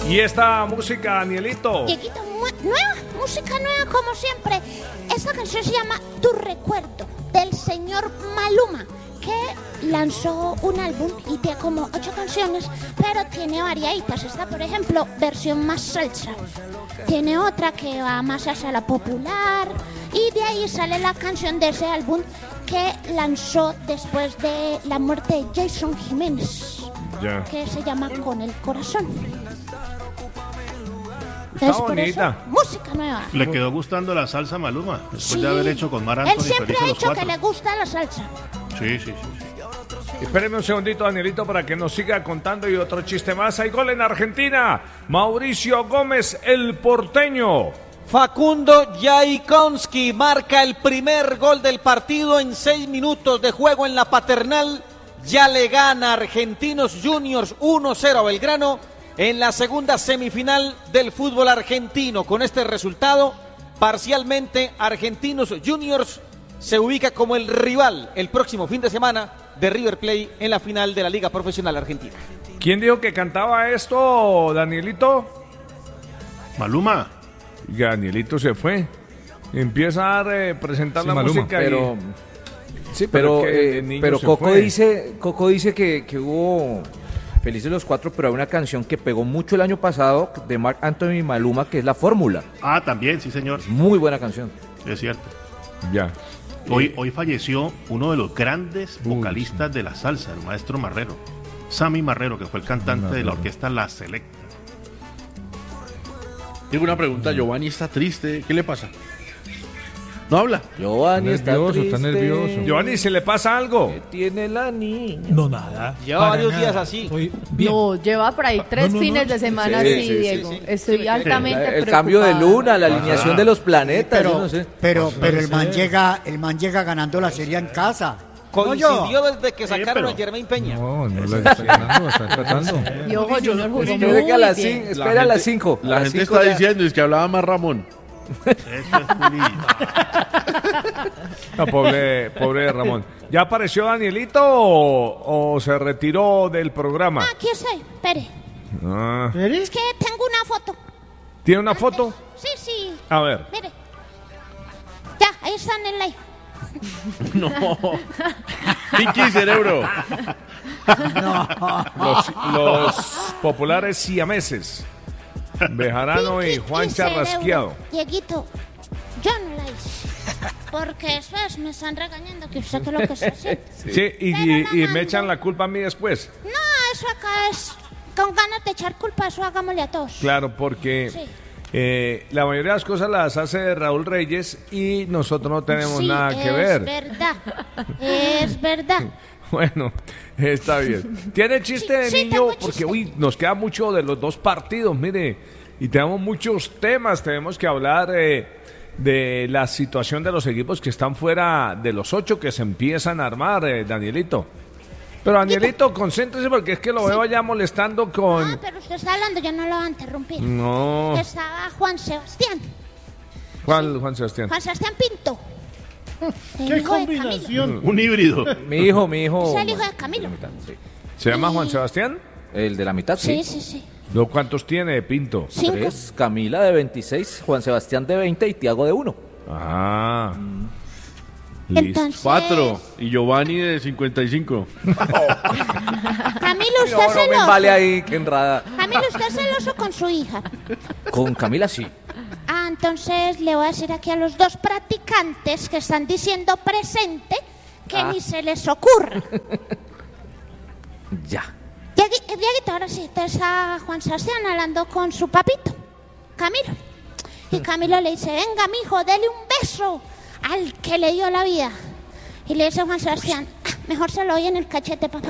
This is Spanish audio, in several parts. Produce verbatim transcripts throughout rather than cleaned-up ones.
¿Y esta música, Danielito? Dieguito, nueva, música nueva como siempre. Esta canción se llama Tu Recuerdo, del señor Maluma, que lanzó un álbum y tiene como ocho canciones, pero tiene variaditas. Esta, por ejemplo, versión más salsa. Tiene otra que va más hacia la popular, y de ahí sale la canción de ese álbum que lanzó después de la muerte de Jason Jiménez, yeah. que se llama Con el Corazón. Está es bonita. Eso, música nueva. Le quedó gustando la salsa Maluma, después sí. de haber hecho con Mar Anthony. Él siempre ha dicho los que le gusta la salsa. Sí, sí, sí. sí. Espérenme un segundito, Danielito, para que nos siga contando y otro chiste más. Hay gol en Argentina. Mauricio Gómez, el porteño. Facundo Yaikonski marca el primer gol del partido en seis minutos de juego en la Paternal. Ya le gana Argentinos Juniors uno cero a Belgrano en la segunda semifinal del fútbol argentino. Con este resultado, parcialmente Argentinos Juniors se ubica como el rival el próximo fin de semana de River Plate en la final de la Liga Profesional Argentina. ¿Quién dijo que cantaba esto, Danielito? Maluma. Y Danielito se fue. Empieza a eh, presentar sí, la Maluma, música pero, y... sí, pero, pero, eh, pero Coco fue. dice, Coco dice que, que hubo Felices los Cuatro, pero hay una canción que pegó mucho el año pasado de Marc Anthony y Maluma, que es La Fórmula. Ah, también, sí, señor. Es muy buena canción. Es cierto. Ya. Hoy, hoy falleció uno de los grandes vocalistas Uy, sí. de la salsa, el maestro Marrero. Sammy Marrero, que fue el cantante Marrero. de la orquesta La Selecta. Tengo una pregunta, Giovanni está triste, ¿qué le pasa? ¿No habla? Giovanni está, nervioso, está nervioso. Giovanni, ¿se le pasa algo? ¿Qué tiene la niña? No, nada. Lleva varios nada. días así. No, lleva por ahí tres no, no, fines no. de semana sí, así, sí, Diego. Sí, sí. Estoy sí, altamente el, preocupada. El cambio de luna, la alineación Ajá. de los planetas, pero, yo no sé. Pero, pero el man llega, el man llega ganando la serie en casa. Coincidió no, desde que sacaron a Jermaine Peña. No, no la está ganando, está tratando. Y ojo, Junior jugó muy bien. A las bien. Espera a las cinco. La gente está ya. diciendo, es que hablaba más Ramón. Eso es Juli. No, pobre, pobre Ramón. ¿Ya apareció Danielito o, o se retiró del programa? Ah, aquí estoy, espere. Ah. Es que tengo una foto. ¿Tiene una foto? Sí, sí. A ver. Mire. Ya, ahí está en el live. No. Pinky cerebro. No. Los, los populares siameses. Bejarano Pinky y Juan Charrasqueado. Dieguito, yo no la hice. Porque después me están regañando que usted que lo que está haciendo. Sí, sí y, y, y me echan la culpa a mí después. No, eso acá es con ganas de echar culpa, eso hagámosle a todos. Claro, porque sí. eh, la mayoría de las cosas las hace Raúl Reyes y nosotros no tenemos sí, nada que ver. Es verdad, es verdad. Bueno, está bien. ¿Tiene chiste de sí, niño? Sí, porque uy, nos queda mucho de los dos partidos, mire, y tenemos muchos temas, tenemos que hablar eh, de la situación de los equipos que están fuera de los ocho que se empiezan a armar, eh, Danielito. Pero Danielito, concéntrese porque es que lo sí. veo allá molestando con... Ah, pero usted está hablando, yo no lo voy a interrumpir. No. Estaba Juan Sebastián. ¿Cuál sí. Juan Sebastián? Juan Sebastián Pinto. ¿Qué combinación? Un híbrido. Mi hijo, mi hijo. Es el hijo de Camilo. Sí. ¿Se llama Juan Sebastián? El de la mitad, sí. Sí, sí, sí. ¿Cuántos tiene de Pinto? Cinco. Tres, Camila de veintiséis, Juan Sebastián de veinte y Tiago de uno. Ah. Mm. Entonces... Cuatro. Y Giovanni de cincuenta y cinco. Camilo, usted no, es no celoso. me vale ahí, que enrada. Camilo, usted es celoso con su hija. Con Camila sí. Ah, entonces le voy a decir aquí a los dos practicantes que están diciendo presente que ah. ni se les ocurra. Ya. Dieguito, ahora sí, está Juan Sebastián hablando con su papito, Camilo. Y Camilo le dice, venga, mijo, dele un beso al que le dio la vida. Y le dice Juan Sebastián, ah, mejor se lo doy en el cachete, papá.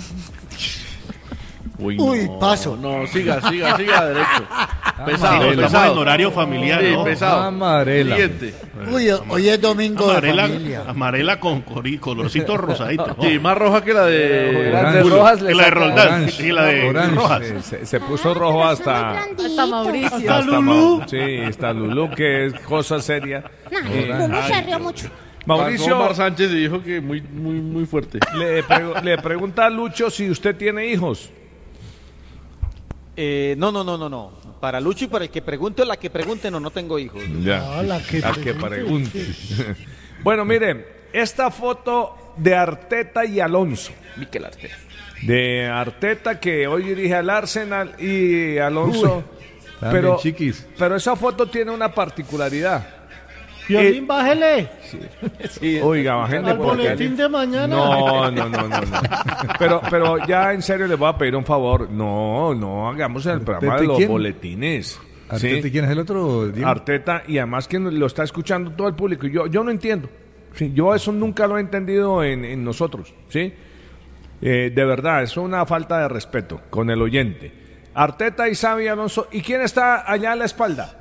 Uy, no, Uy, paso. No, siga, siga, siga derecho. Pesado, pesado. Estamos en horario familiar, sí, ¿no? pesado. Amarela. Siguiente. Uy, hoy es domingo amarela, de familia. Amarela con cori, colorcito rosadito. Sí, más roja que la de... Orange. Rojas que la de Roldán. Y la de Orange. Rojas. Se, se puso rojo hasta... Hasta Mauricio. Hasta hasta Lulú. Ma, sí, está Lulú, que es cosa seria. No, Eh, Lulú se rió mucho. Mauricio, Omar Sánchez dijo que muy, muy, muy fuerte. le, pre- le pregunta a Lucho si usted tiene hijos. Eh, no, no, no, no, no. Para Lucho y para el que pregunte o la que pregunte, no, no tengo hijos. Ya, Ah, la que al que pregunte. pregunte. Bueno, miren, esta foto de Arteta y Alonso. Mikel Arteta. De Arteta que hoy dirige al Arsenal y Alonso. También pero, chiquis. pero esa foto tiene una particularidad. Violín, bájele. Oiga, bájenle Al por acá. boletín de mañana. No, no, no, no, no. Pero, pero ya en serio les voy a pedir un favor. No, no hagamos el programa de los quién? boletines. Arteta, ¿sí? ¿y quién es el otro? Diego? Arteta, y además que lo está escuchando todo el público. Yo, yo no entiendo. Sí, yo eso nunca lo he entendido en, en nosotros. ¿Sí? Eh, de verdad, es una falta de respeto con el oyente. Arteta y Xabi Alonso. ¿Y quién está allá a la espalda?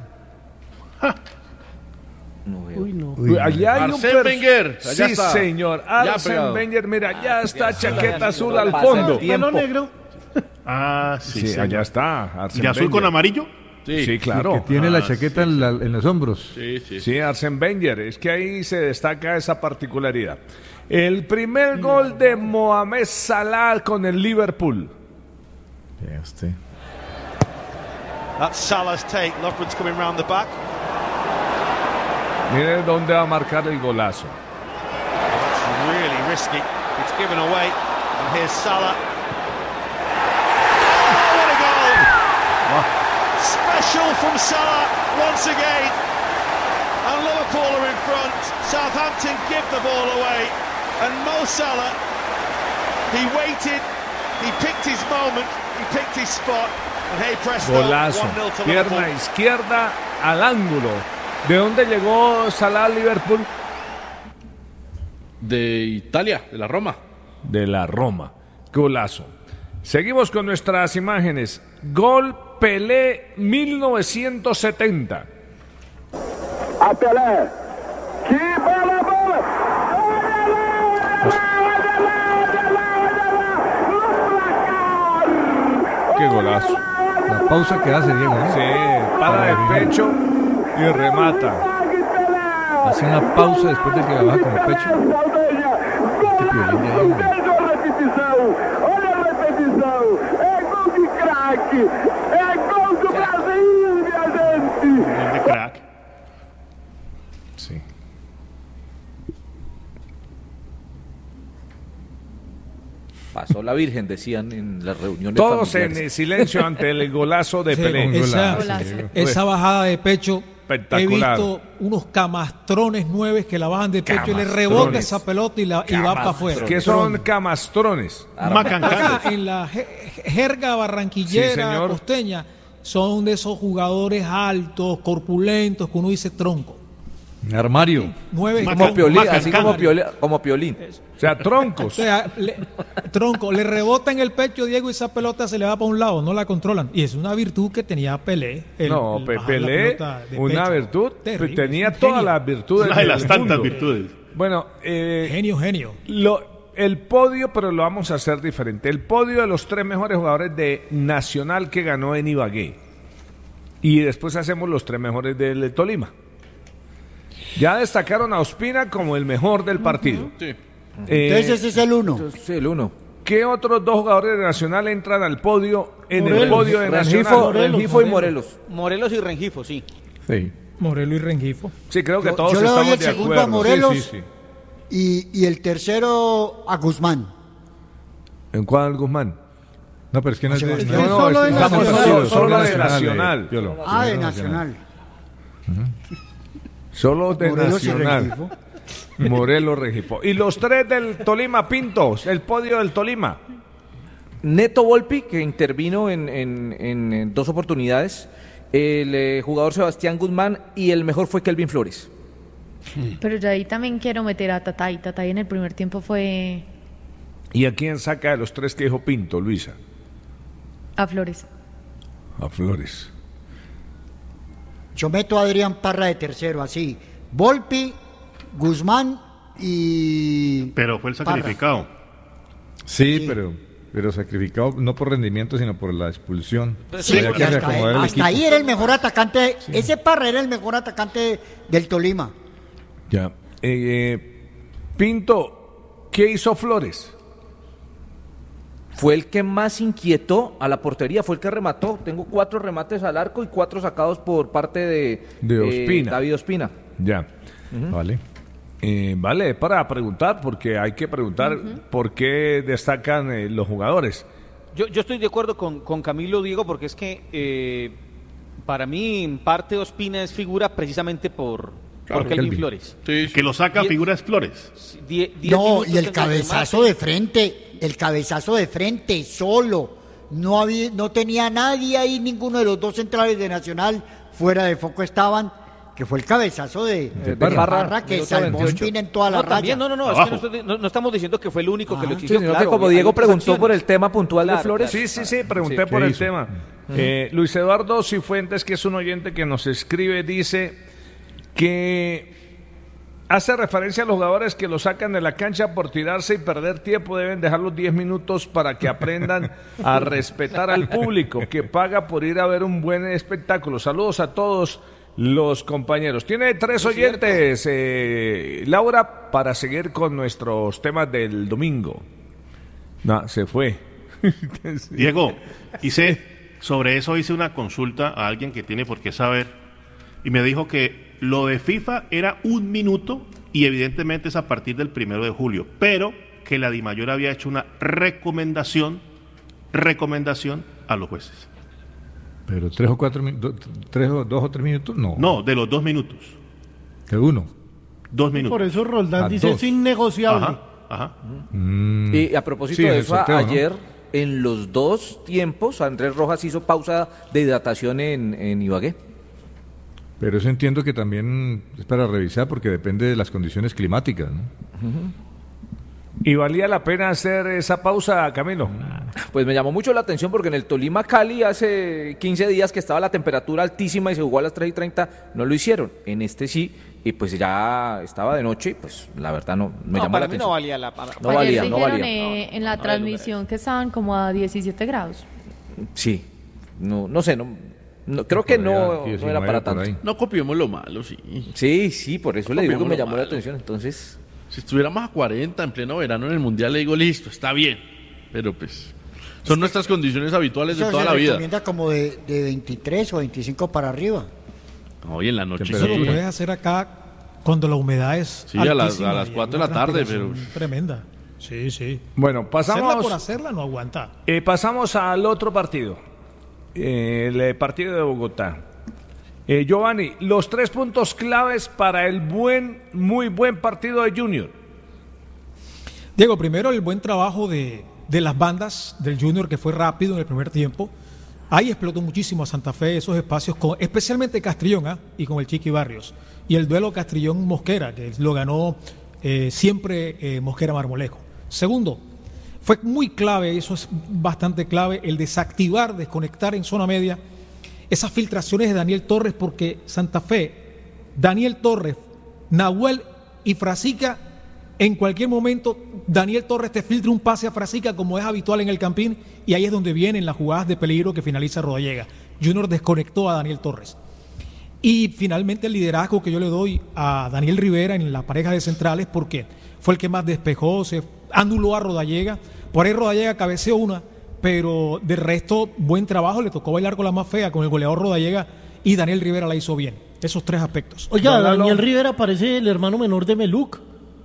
No veo. Uy, no. Uy, Allá hay un Arsène per- Wenger, allá Sí, está. señor. Ya Arsène pegado. Wenger, mira, ya está chaqueta azul al pasa fondo. el tiempo. Pelo negro. Ah, sí, Sí, señor. allá está. Arsène ¿Y azul Wenger. con amarillo? Sí, claro. Que tiene la Ah, chaqueta en, la- en los hombros. Sí, sí. Sí, Arsène Wenger. Es que ahí se destaca esa particularidad. El primer gol de Mohamed Salah con el Liverpool. Este. That's Salah's take. Lovren's coming round the back. Mire dónde va a marcar el golazo. That's really risky. It's given away. And here's Salah. Oh, what a goal! Special from Salah once again. And Liverpool are in front. Southampton give the ball away. And Mo Salah, he waited. He picked his moment. He picked his spot. And hey, presto, Golazo. one nil to Pierna Liverpool. izquierda al ángulo. ¿De dónde llegó Salah al Liverpool? De Italia, de la Roma. De la Roma. Golazo. Seguimos con nuestras imágenes. Gol Pelé mil novecientos setenta. A Pelé. Que bola, bola! Qué golazo. La pausa que hace Diego, ¿no? Sí, para de pecho y remata. Hace una pausa después de que la baja con el pecho. Este Piolín de ahí, hombre. Veja a repetição! Olha a repetição! É gol de craque! É gol do Brasil, minha gente! Gol de crack. Sí. Pasó la Virgen, decían en las reuniones Todos en familiares. silencio ante el golazo de Sí, Pelé. esa, Golazo. esa bajada de pecho, he Espectacular. visto unos camastrones nueve que la bajan de pecho y le rebota Camastrones. esa pelota y, la, y va para afuera. ¿Qué son camastrones? Acá, en la je- jerga barranquillera, Sí, señor. costeña, son de esos jugadores altos, corpulentos, que uno dice tronco. Armario. Nueve Como Piolín, Macan- así como Piolín, como Piolín. O sea, O troncos. sea, le- tronco, le rebota en el pecho Diego y esa pelota se le va para un lado, no la controlan. Y es una virtud que tenía Pelé. el- No, el Pe- bajar la Pelé, pelota de una pecho. virtud, Terrible, tenía es un todas genio. las virtudes Una de las del tantas mundo. virtudes. Bueno, eh, Genio, genio. lo, el podio, pero lo vamos a hacer diferente. El podio de los tres mejores jugadores de Nacional que ganó en Ibagué. Y después hacemos los tres mejores del Tolima. Ya destacaron a Ospina como el mejor del partido. Sí. Eh, Entonces ese es el uno. Sí, el uno. ¿Qué otros dos jugadores de Nacional entran al podio en el Morelos. podio de Rengifo, Nacional? Rengifo y Morelos. Morelos y Rengifo, sí. Sí. Morelo y Rengifo. Sí, creo que Yo- todos yo le doy estamos el de segundo acuerdo. a Morelos. Sí, sí, sí. Y, y el tercero a Guzmán. ¿En cuál, Guzmán? No, pero es que no es de... Es que no, solo no, de estamos Nacional. solo- Solo de eh, Nacional. Piolo. Ah, Sí, de no, Nacional. Solo de Morelos y Nacional. Rengifo. Morelos, Rengifo. Y los tres del Tolima, Pintos, el podio del Tolima. Neto Volpi, que intervino en, en- en- en dos oportunidades. El eh, jugador Sebastián Guzmán y el mejor fue Kelvin Flores. Pero yo ahí también quiero meter a Tatay. Tatay en el primer tiempo fue ¿Y a quién saca de los tres que dijo Pinto, Luisa? a Flores. A Flores. Yo meto a Adrián Parra de tercero, así. Volpi, Guzmán y... Pero fue el Parra. sacrificado. Sí, Sí. pero, pero sacrificado no por rendimiento, sino por la expulsión. Sí, Había porque que hasta, reacomodar el hasta equipo. ahí era el mejor atacante. Ese Parra era el mejor atacante del Tolima. Ya. Eh, Pinto, ¿qué hizo Flores? fue el que más inquietó a la portería, fue el que remató. Tengo cuatro remates al arco y cuatro sacados por parte de, de Ospina. Eh, David Ospina. Ya, uh-huh. Vale. Eh, vale, para preguntar, porque hay que preguntar uh-huh. por qué destacan eh, los jugadores. Yo, yo estoy de acuerdo con, con Camilo, Diego, porque es que eh, para mí en parte Ospina es figura precisamente por, claro, por Kelvin, Kelvin Flores. Sí, sí. Que lo saca die, figura es Flores. Die, die no, y el cabezazo de frente, el cabezazo de frente solo. No había, no tenía nadie ahí, ninguno de los dos centrales de Nacional fuera de foco estaban. Que fue el cabezazo de, de, de Parra, Parra que salvó Ospina en toda la no, raya. También, no, no, no, es que no, estoy, no, no estamos diciendo que fue el único ah, que lo exigió. Sí, claro, que como Diego preguntó por el tema puntual claro, de Flores. Sí, sí, sí, pregunté sí, por el hizo? tema. Uh-huh. Eh, Luis Eduardo Cifuentes, que es un oyente que nos escribe, dice que hace referencia a los jugadores que lo sacan de la cancha por tirarse y perder tiempo. Deben dejar los diez minutos para que aprendan a respetar al público que paga por ir a ver un buen espectáculo. Saludos a todos los compañeros. Tiene tres oyentes, eh, Laura, para seguir con nuestros temas del domingo. No, se fue. Diego, hice, sobre eso hice una consulta a alguien que tiene por qué saber y me dijo que lo de FIFA era un minuto y evidentemente es a partir del primero de julio, pero que la DIMAYOR había hecho una recomendación, recomendación a los jueces. Pero tres o cuatro minutos, tres o dos o tres minutos, no. No, de los dos minutos. De uno. Dos minutos. Por eso Roldán a dice dos. Es innegociable. Ajá, ajá. Mm. Y a propósito sí, de eso, sorteo, ayer, ¿no? En los dos tiempos, Andrés Rojas hizo pausa de hidratación en, en Ibagué. Pero eso entiendo que también es para revisar porque depende de las condiciones climáticas, ¿no? Uh-huh. ¿Y valía la pena hacer esa pausa, Camilo? Pues me llamó mucho la atención porque en el Tolima Cali hace quince días que estaba la temperatura altísima y se jugó a las tres y treinta, no lo hicieron. En este sí, y pues ya estaba de noche, pues la verdad no me no, llamó para la mí atención. No valía la pena. No valía, no valía. Eh, en la no, transmisión no que estaban como a diecisiete grados. Sí, no, no sé, no... No, creo que no, no era para tanto. No copiemos lo malo, sí. Sí, sí, por eso le digo que me llamó la atención. Entonces, si estuviéramos a cuarenta en pleno verano en el Mundial, le digo, listo, está bien. Pero pues, son nuestras condiciones habituales de toda la vida. Se recomienda como de, de veintitrés o veinticinco para arriba. Hoy en la noche. Eso lo puedes hacer acá cuando la humedad es sí, a las, a las cuatro de la tarde, pero... Tremenda. Sí, sí. Bueno, pasamos... Hacerla por hacerla no aguanta. Eh, pasamos al otro partido. El partido de Bogotá. eh, Giovanni, los tres puntos claves para el buen, muy buen partido de Junior. Diego, primero el buen trabajo de, de las bandas del Junior, que fue rápido en el primer tiempo. Ahí explotó muchísimo a Santa Fe esos espacios, con, especialmente Castrillón ¿eh? y con el Chiqui Barrios. Y el duelo Castrillón-Mosquera, que lo ganó eh, siempre eh, Mosquera Marmolejo. Segundo, fue muy clave, eso es bastante clave, el desactivar, desconectar en zona media esas filtraciones de Daniel Torres, porque Santa Fe, Daniel Torres, Nahuel y Frasica, en cualquier momento Daniel Torres te filtra un pase a Frasica como es habitual en el Campín, y ahí es donde vienen las jugadas de peligro que finaliza Rodallega. Junior desconectó a Daniel Torres. Y finalmente el liderazgo que yo le doy a Daniel Rivera en la pareja de centrales, porque fue el que más despejó, se anuló a Rodallega. Por ahí Rodallega cabeceó una, pero de resto, buen trabajo, le tocó bailar con la más fea, con el goleador Rodallega, y Daniel Rivera la hizo bien. Esos tres aspectos. Oiga, Daniel Rivera parece el hermano menor de Meluc.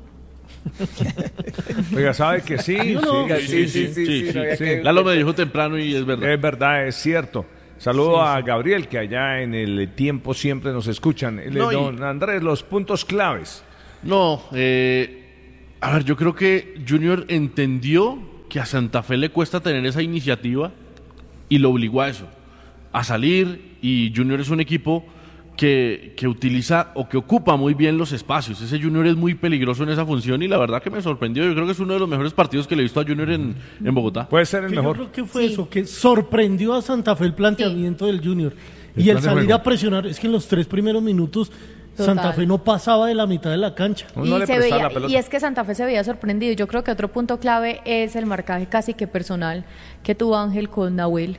Oiga, ¿sabe que sí? Sí, no? sí, sí, sí, sí, sí, sí, sí. Lalo me dijo temprano y es verdad. Es verdad, es cierto. Saludo sí, a Gabriel, que allá en el tiempo siempre nos escuchan. No, Don y... Andrés, los puntos claves. No, eh, a ver, yo creo que Junior entendió que a Santa Fe le cuesta tener esa iniciativa y lo obligó a eso, a salir, y Junior es un equipo que, que utiliza o que ocupa muy bien los espacios. Ese Junior es muy peligroso en esa función y la verdad que me sorprendió. Yo creo que es uno de los mejores partidos que le he visto a Junior en, en Bogotá. Puede ser el que mejor. Yo creo que fue sí. eso, que sorprendió a Santa Fe el planteamiento sí. del Junior. El y el salir a presionar, es que en los tres primeros minutos Total. Santa Fe no pasaba de la mitad de la cancha. Y, no se veía, y es que Santa Fe se veía sorprendido. Yo creo que otro punto clave es el marcaje casi que personal que tuvo Ángel con Nahuel.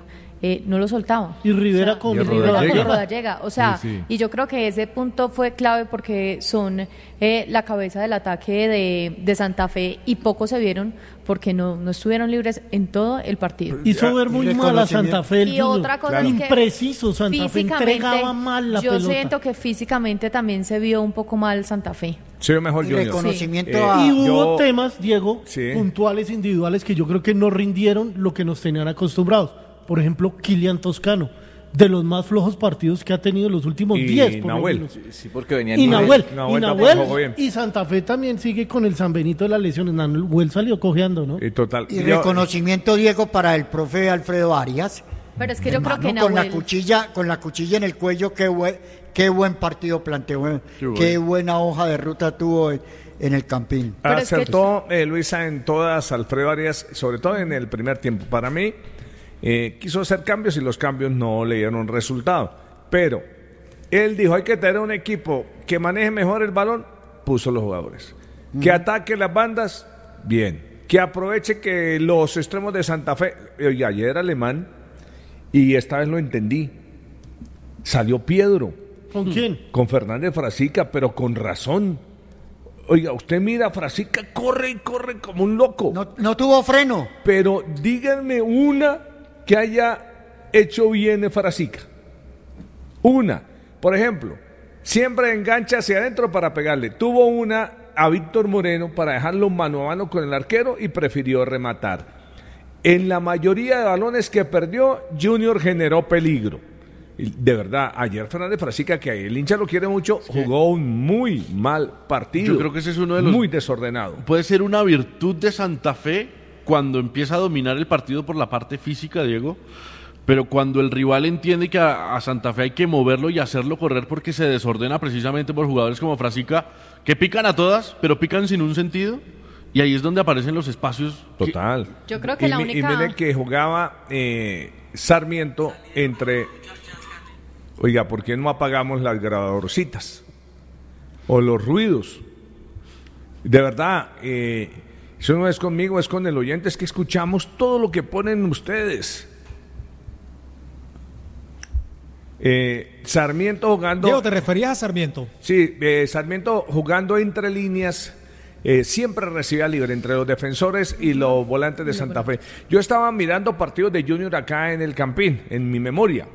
eh, no lo soltaba. Y Rivera o sea, con y Rivera Rodallega. con Rodallega. O sea, Sí, sí. y yo creo que ese punto fue clave porque son eh, la cabeza del ataque de, de Santa Fe y pocos se vieron porque no, no estuvieron libres en todo el partido. Hizo ver muy mal a Santa Fe. el Y Junior. otra cosa es que Impreciso, Santa Fe físicamente, entregaba mal la yo pelota. siento que físicamente también se vio un poco mal Santa Fe. Se ve mejor Y Junior. reconocimiento Sí. a... Y hubo yo- temas, Diego, Sí. puntuales, individuales, que yo creo que no rindieron lo que nos tenían acostumbrados. Por ejemplo, Kylian Toscano, de los más flojos partidos que ha tenido en los últimos Y diez, por lo Nahuel. menos. Sí, porque venían Y Nahuel, Nahuel y, tampoco Nahuel jugó bien. y Santa Fe también sigue con el San Benito de las lesiones. Nahuel salió cojeando, ¿no? Y total. Y yo- reconocimiento, Diego, para el profe Alfredo Arias. Pero es que yo creo Hermano, que con la Nahuel... cuchilla, con la cuchilla en el cuello, qué buen, qué buen partido planteó, eh. Qué bueno. qué buena hoja de ruta tuvo en, en el Campín. Pero es que- Acertó eh, Luisa en todas, Alfredo Arias, sobre todo en el primer tiempo. Para mí, eh, quiso hacer cambios y los cambios no le dieron resultado. Pero él dijo, hay que tener un equipo que maneje mejor el balón, puso los jugadores. Que ataque las bandas, bien. Que aproveche que los extremos de Santa Fe, oye, ayer era alemán, y esta vez lo entendí, salió Piedro. ¿Con quién? Con Fernández Frasica, pero con razón. Oiga, usted mira, Frasica corre y corre como un loco. No, no tuvo freno. Pero díganme una que haya hecho bien Frasica. Una. Por ejemplo, siempre engancha hacia adentro para pegarle. Tuvo una a Víctor Moreno para dejarlo mano a mano con el arquero y prefirió rematar. En la mayoría de balones que perdió, Junior generó peligro. Y de verdad, ayer Fernández Frasica, que el hincha lo quiere mucho, jugó un muy mal partido. Yo creo que ese es uno de los... Muy desordenado. Puede ser una virtud de Santa Fe cuando empieza a dominar el partido por la parte física, Diego, pero cuando el rival entiende que a, a Santa Fe hay que moverlo y hacerlo correr porque se desordena precisamente por jugadores como Frasica, que pican a todas, pero pican sin un sentido, y ahí es donde aparecen los espacios. que- Total. Yo creo que y, la mi- única- y miren que jugaba eh, Sarmiento entre... Oiga, ¿por qué no apagamos las grabadorcitas? O los ruidos. De verdad, eh, eso no es conmigo, es con el oyente, es que escuchamos todo lo que ponen ustedes. Eh, Sarmiento jugando... Diego, ¿te referías a Sarmiento? Sí, eh, Sarmiento jugando entre líneas, eh, siempre recibía libre entre los defensores y los volantes de Santa Fe. Yo estaba mirando partidos de Junior acá en el Campín, en mi memoria.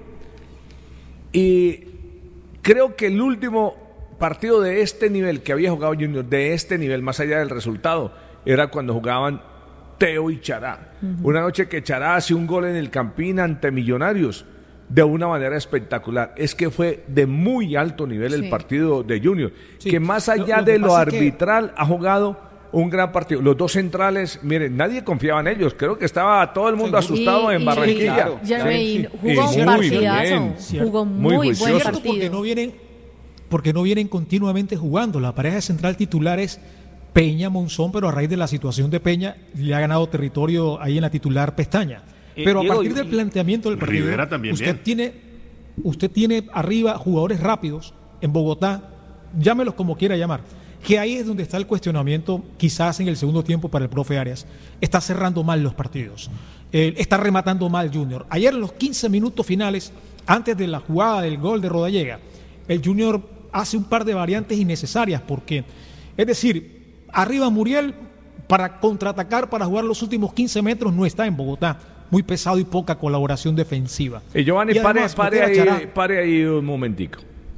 Y creo que el último partido de este nivel que había jugado Junior, de este nivel, más allá del resultado, era cuando jugaban Teo y Chará. Uh-huh. Una noche que Chará hace un gol en el Campín ante Millonarios de una manera espectacular. Es que fue de muy alto nivel el Sí. partido de Junior, Sí. que más allá Lo- lo que de lo pasa es que- arbitral ha jugado un gran partido. Los dos centrales, miren, nadie confiaba en ellos. Creo que estaba todo el mundo asustado Y- en y- Barranquilla. claro, Jermaine Sí. jugó Y un muy partidazo, bien. jugó Muy muy, buen juicioso. Cierto, porque partido. no vienen porque no vienen continuamente jugando. La pareja central titular es Peña Monzón, pero a raíz de la situación de Peña le ha ganado territorio ahí en la titular Pestaña. Eh, Pero a Diego, partir y- del planteamiento del partido, Rivera también usted bien. tiene usted tiene arriba jugadores rápidos en Bogotá, llámelos como quiera llamar, que ahí es donde está el cuestionamiento quizás en el segundo tiempo para el profe Arias. Está cerrando mal los partidos, eh, está rematando mal Junior. Ayer en los quince minutos finales, antes de la jugada del gol de Rodallega, el Junior hace un par de variantes innecesarias, porque, es decir, arriba Muriel para contraatacar, para jugar los últimos quince metros, no está en Bogotá. Muy pesado y poca colaboración defensiva. Y Giovanni, Y pare, además, pare, meter a ahí, Chará. pare ahí un momentico.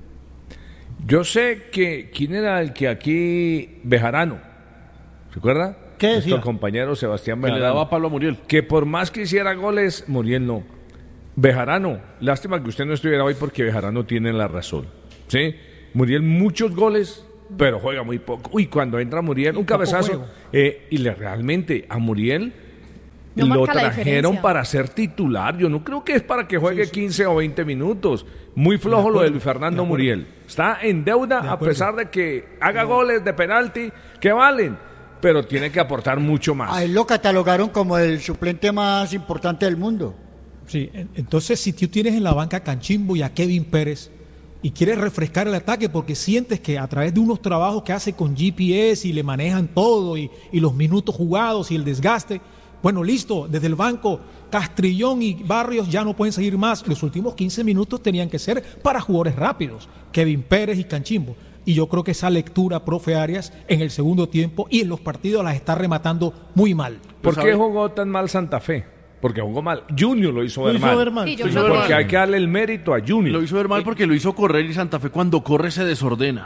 Yo sé que, ¿quién era el que aquí, Bejarano, ¿se acuerda? ¿Qué decía? Nuestro compañero Sebastián Que le Bejarano. daba palo a Muriel. Que por más que hiciera goles, Muriel no. Bejarano, lástima que usted no estuviera hoy porque Bejarano tiene la razón. ¿Sí? Muriel muchos goles, pero juega muy poco. Uy, cuando entra Muriel, un poco cabezazo. juego. Eh, y le, realmente a Muriel No lo marca la trajeron diferencia. para ser titular. Yo no creo que es para que juegue quince o veinte minutos. Muy flojo lo de Luis Fernando de acuerdo. Muriel. Está en deuda De a acuerdo. pesar de que haga goles de penalti que valen, pero tiene que aportar mucho más. A él lo catalogaron como el suplente más importante del mundo. Sí, en- entonces si tú tienes en la banca a Canchimbo y a Kevin Pérez y quieres refrescar el ataque porque sientes que a través de unos trabajos que hace con G P S y le manejan todo y, y los minutos jugados y el desgaste, Bueno, listo, desde el banco, Castrillón y Barrios ya no pueden seguir más. Los últimos quince minutos tenían que ser para jugadores rápidos, Kevin Pérez y Canchimbo. Y yo creo que esa lectura, profe Arias, en el segundo tiempo y en los partidos las está rematando muy mal. ¿Por qué jugó tan mal Santa Fe? Porque jugó mal. Junior lo hizo ver mal. Lo hizo ver mal. Sí, yo Porque creo que- hay que darle el mérito a Junior. Lo hizo ver mal porque lo hizo correr y Santa Fe cuando corre se desordena.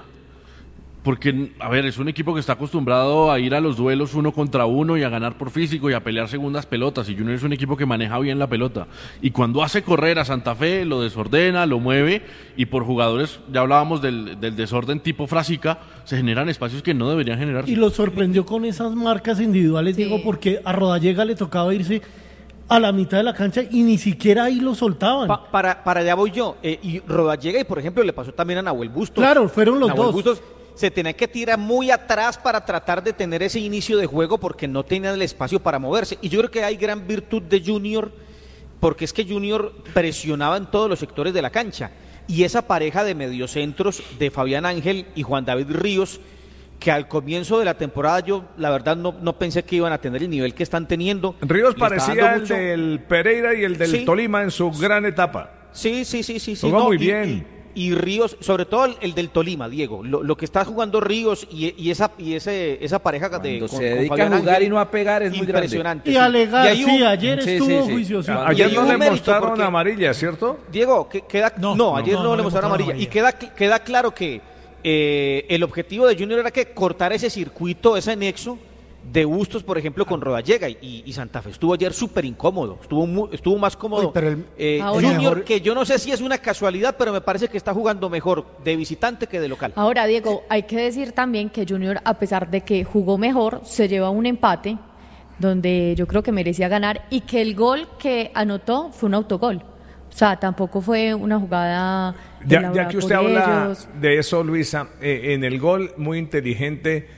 Porque, a ver, es un equipo que está acostumbrado a ir a los duelos uno contra uno y a ganar por físico y a pelear segundas pelotas. Y Junior es un equipo que maneja bien la pelota. Y cuando hace correr a Santa Fe, lo desordena, lo mueve. Y por jugadores, ya hablábamos del, del desorden tipo Frasica, se generan espacios que no deberían generarse. Y lo sorprendió con esas marcas individuales, Sí. Diego, porque a Rodallega le tocaba irse a la mitad de la cancha y ni siquiera ahí lo soltaban. Pa- para, para allá voy yo. Eh, y Rodallega, y por ejemplo, le pasó también a Nahuel Bustos. Claro, fueron los Nahuel dos. Bustos se tenía que tirar muy atrás para tratar de tener ese inicio de juego porque no tenían el espacio para moverse. Y yo creo que hay gran virtud de Junior, porque es que Junior presionaba en todos los sectores de la cancha. Y esa pareja de mediocentros de Fabián Ángel y Juan David Ríos, que al comienzo de la temporada yo la verdad no, no pensé que iban a tener el nivel que están teniendo. Ríos Le está parecía dando el mucho- del Pereira y el del Sí. Tolima en su gran etapa. Sí, sí, sí, sí. sí Jugó no, muy y- bien. Y, y Ríos, sobre todo el, el del Tolima, Diego, lo, lo que está jugando Ríos y, y esa y ese esa pareja de Cuando con, se con dedica Fabián a jugar Ángel, y no a pegar es muy grande. impresionante. Y sí. alegar, Y ahí sí, hubo- ayer Sí, estuvo sí, sí. juicioso. Y Ayer hay no un le mérito mostraron porque- amarilla, ¿cierto? Diego, que queda no, No, ayer no, no, no le le mostraron mostraron amarilla y amarilla. queda queda claro que eh, el objetivo de Junior era que cortar ese circuito, ese nexo de Bustos, por ejemplo, con Rodallega y, y Santa Fe estuvo ayer súper incómodo, estuvo mu- estuvo más cómodo Uy, pero el- eh, Ahora- Junior, mejor- que yo no sé si es una casualidad, pero me parece que está jugando mejor de visitante que de local. Ahora, Diego, hay que decir también que Junior, a pesar de que jugó mejor, se lleva un empate donde yo creo que merecía ganar y que el gol que anotó fue un autogol. O sea, tampoco fue una jugada Ya, ya elaborada que usted por habla ellos. de eso, Luisa, eh, en el gol muy inteligente,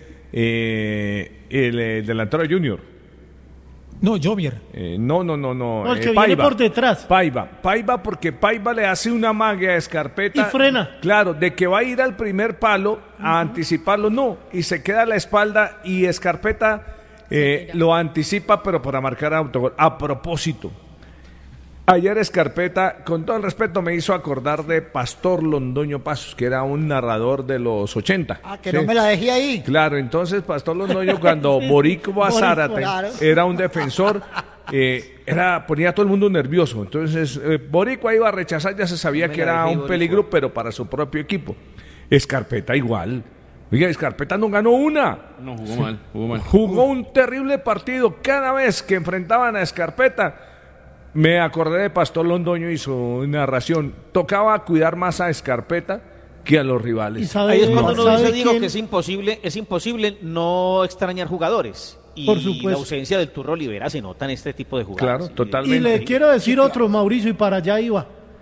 eh, el eh, delantero de Junior. No, Jovier. Eh, no, no, no, no. No, el eh, que viene por detrás. Paiva. Paiva, porque Paiva le hace una magia a Escarpeta. Y frena. Claro, de que va a ir al primer palo a anticiparlo, no. Y se queda a la espalda y Escarpeta eh, lo anticipa, pero para marcar autogol. A propósito, ayer Escarpeta, con todo el respeto, me hizo acordar de Pastor Londoño Pasos, que era un narrador de los ochenta. Ah, que Sí. no me la dejé ahí. Claro, entonces Pastor Londoño cuando Borico Zárate claro. era un defensor, eh, era ponía a todo el mundo nervioso. Entonces eh, Boricua iba a rechazar, ya se sabía Me que la era dejé, un Boricua. peligro, pero para su propio equipo. Escarpeta igual. Oiga, Escarpeta no ganó una. No, jugó mal, jugó mal. Jugó un terrible partido. Cada vez que enfrentaban a Escarpeta, me acordé de Pastor Londoño y su narración. Tocaba cuidar más a Escarpeta que a los Y rivales. sabe, Ahí es cuando uno ¿sabe dice, digo, quién? que es imposible, es imposible no extrañar jugadores. Y Por supuesto. la ausencia del Turro Olivera se nota en este tipo de jugadas. Claro, totalmente. Y le quiero decir otro, Mauricio, y para allá iba,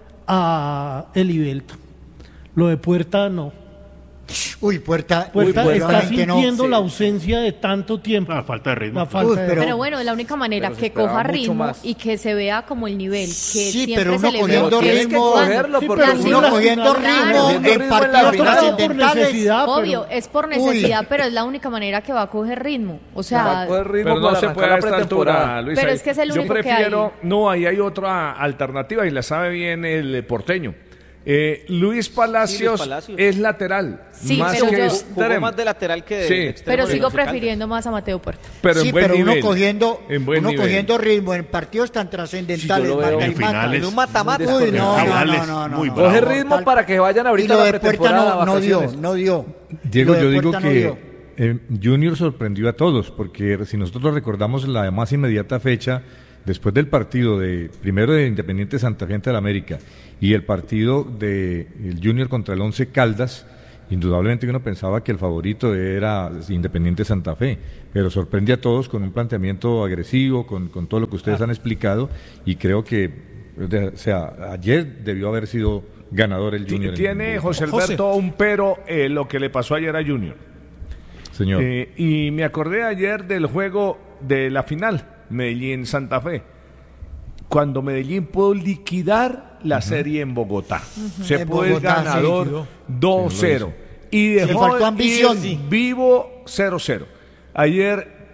a Elivelto. Lo de Puerta no. Uy, Puerta. Puerta uy, está realmente no. sintiendo Sí. la ausencia de tanto tiempo. La falta de ritmo. La falta Uy, de- pero- Pero bueno, es la única manera Pero se que esperaba coja mucho ritmo más. y que se vea como el nivel que Sí, siempre pero se uno le ve cogiendo que es ritmo- jugando. cogerlo, Sí, porque pero La si Uno la- cogiendo Claro, ritmo cogiendo en ritmo en la partidos final. por trascendentales. necesidad, pero- Obvio, es por necesidad, pero es la única manera que va a coger ritmo. O Va sea, a coger ritmo Pero no para se arrancar puede la a esta altura, pretemporada. Luisa. Pero es que es el Yo único que prefiero, hay. no, ahí hay otra alternativa y la sabe bien el porteño. Eh, Luis Palacios, Sí, Luis Palacios. es lateral, Sí, más pero que yo- Jugó extremo. más de lateral que de Sí. extremo pero de sigo Once Caldas. prefiriendo más a Mateo Puerta. Pero sí, en buen pero nivel. uno cogiendo, en buen uno nivel. cogiendo ritmo en partidos tan trascendentales. Sí, yo lo veo. mata y En mata. finales. En un mata-mata. Uy, no, no, Finales, no, no, no, muy no. bravo. Coge ritmo Tal- para que vayan Y ahorita lo a de la Puerta pretemporada. no, no dio, vacaciones. no dio. Diego, Lo de yo digo Puerta no que dio. eh, Junior sorprendió a todos, porque si nosotros recordamos la más inmediata fecha, después del partido de primero de Independiente Santa Fe ante el América y el partido de el Junior contra el Once Caldas, indudablemente uno pensaba que el favorito era Independiente Santa Fe, pero sorprende a todos con un planteamiento agresivo, con, con todo lo que ustedes han explicado, y creo que, o sea, ayer debió haber sido ganador el Junior. en- Tiene en- José José. Alberto un pero eh, lo que le pasó ayer a Junior. Señor. Eh, y me acordé ayer del juego de la final, Medellín-Santa Fe, cuando Medellín pudo liquidar la serie en Bogotá. Se En fue el Bogotá, sí, ganador quedó. dos cero. Y dejó faltó ir ambición. vivo cero cero. Ayer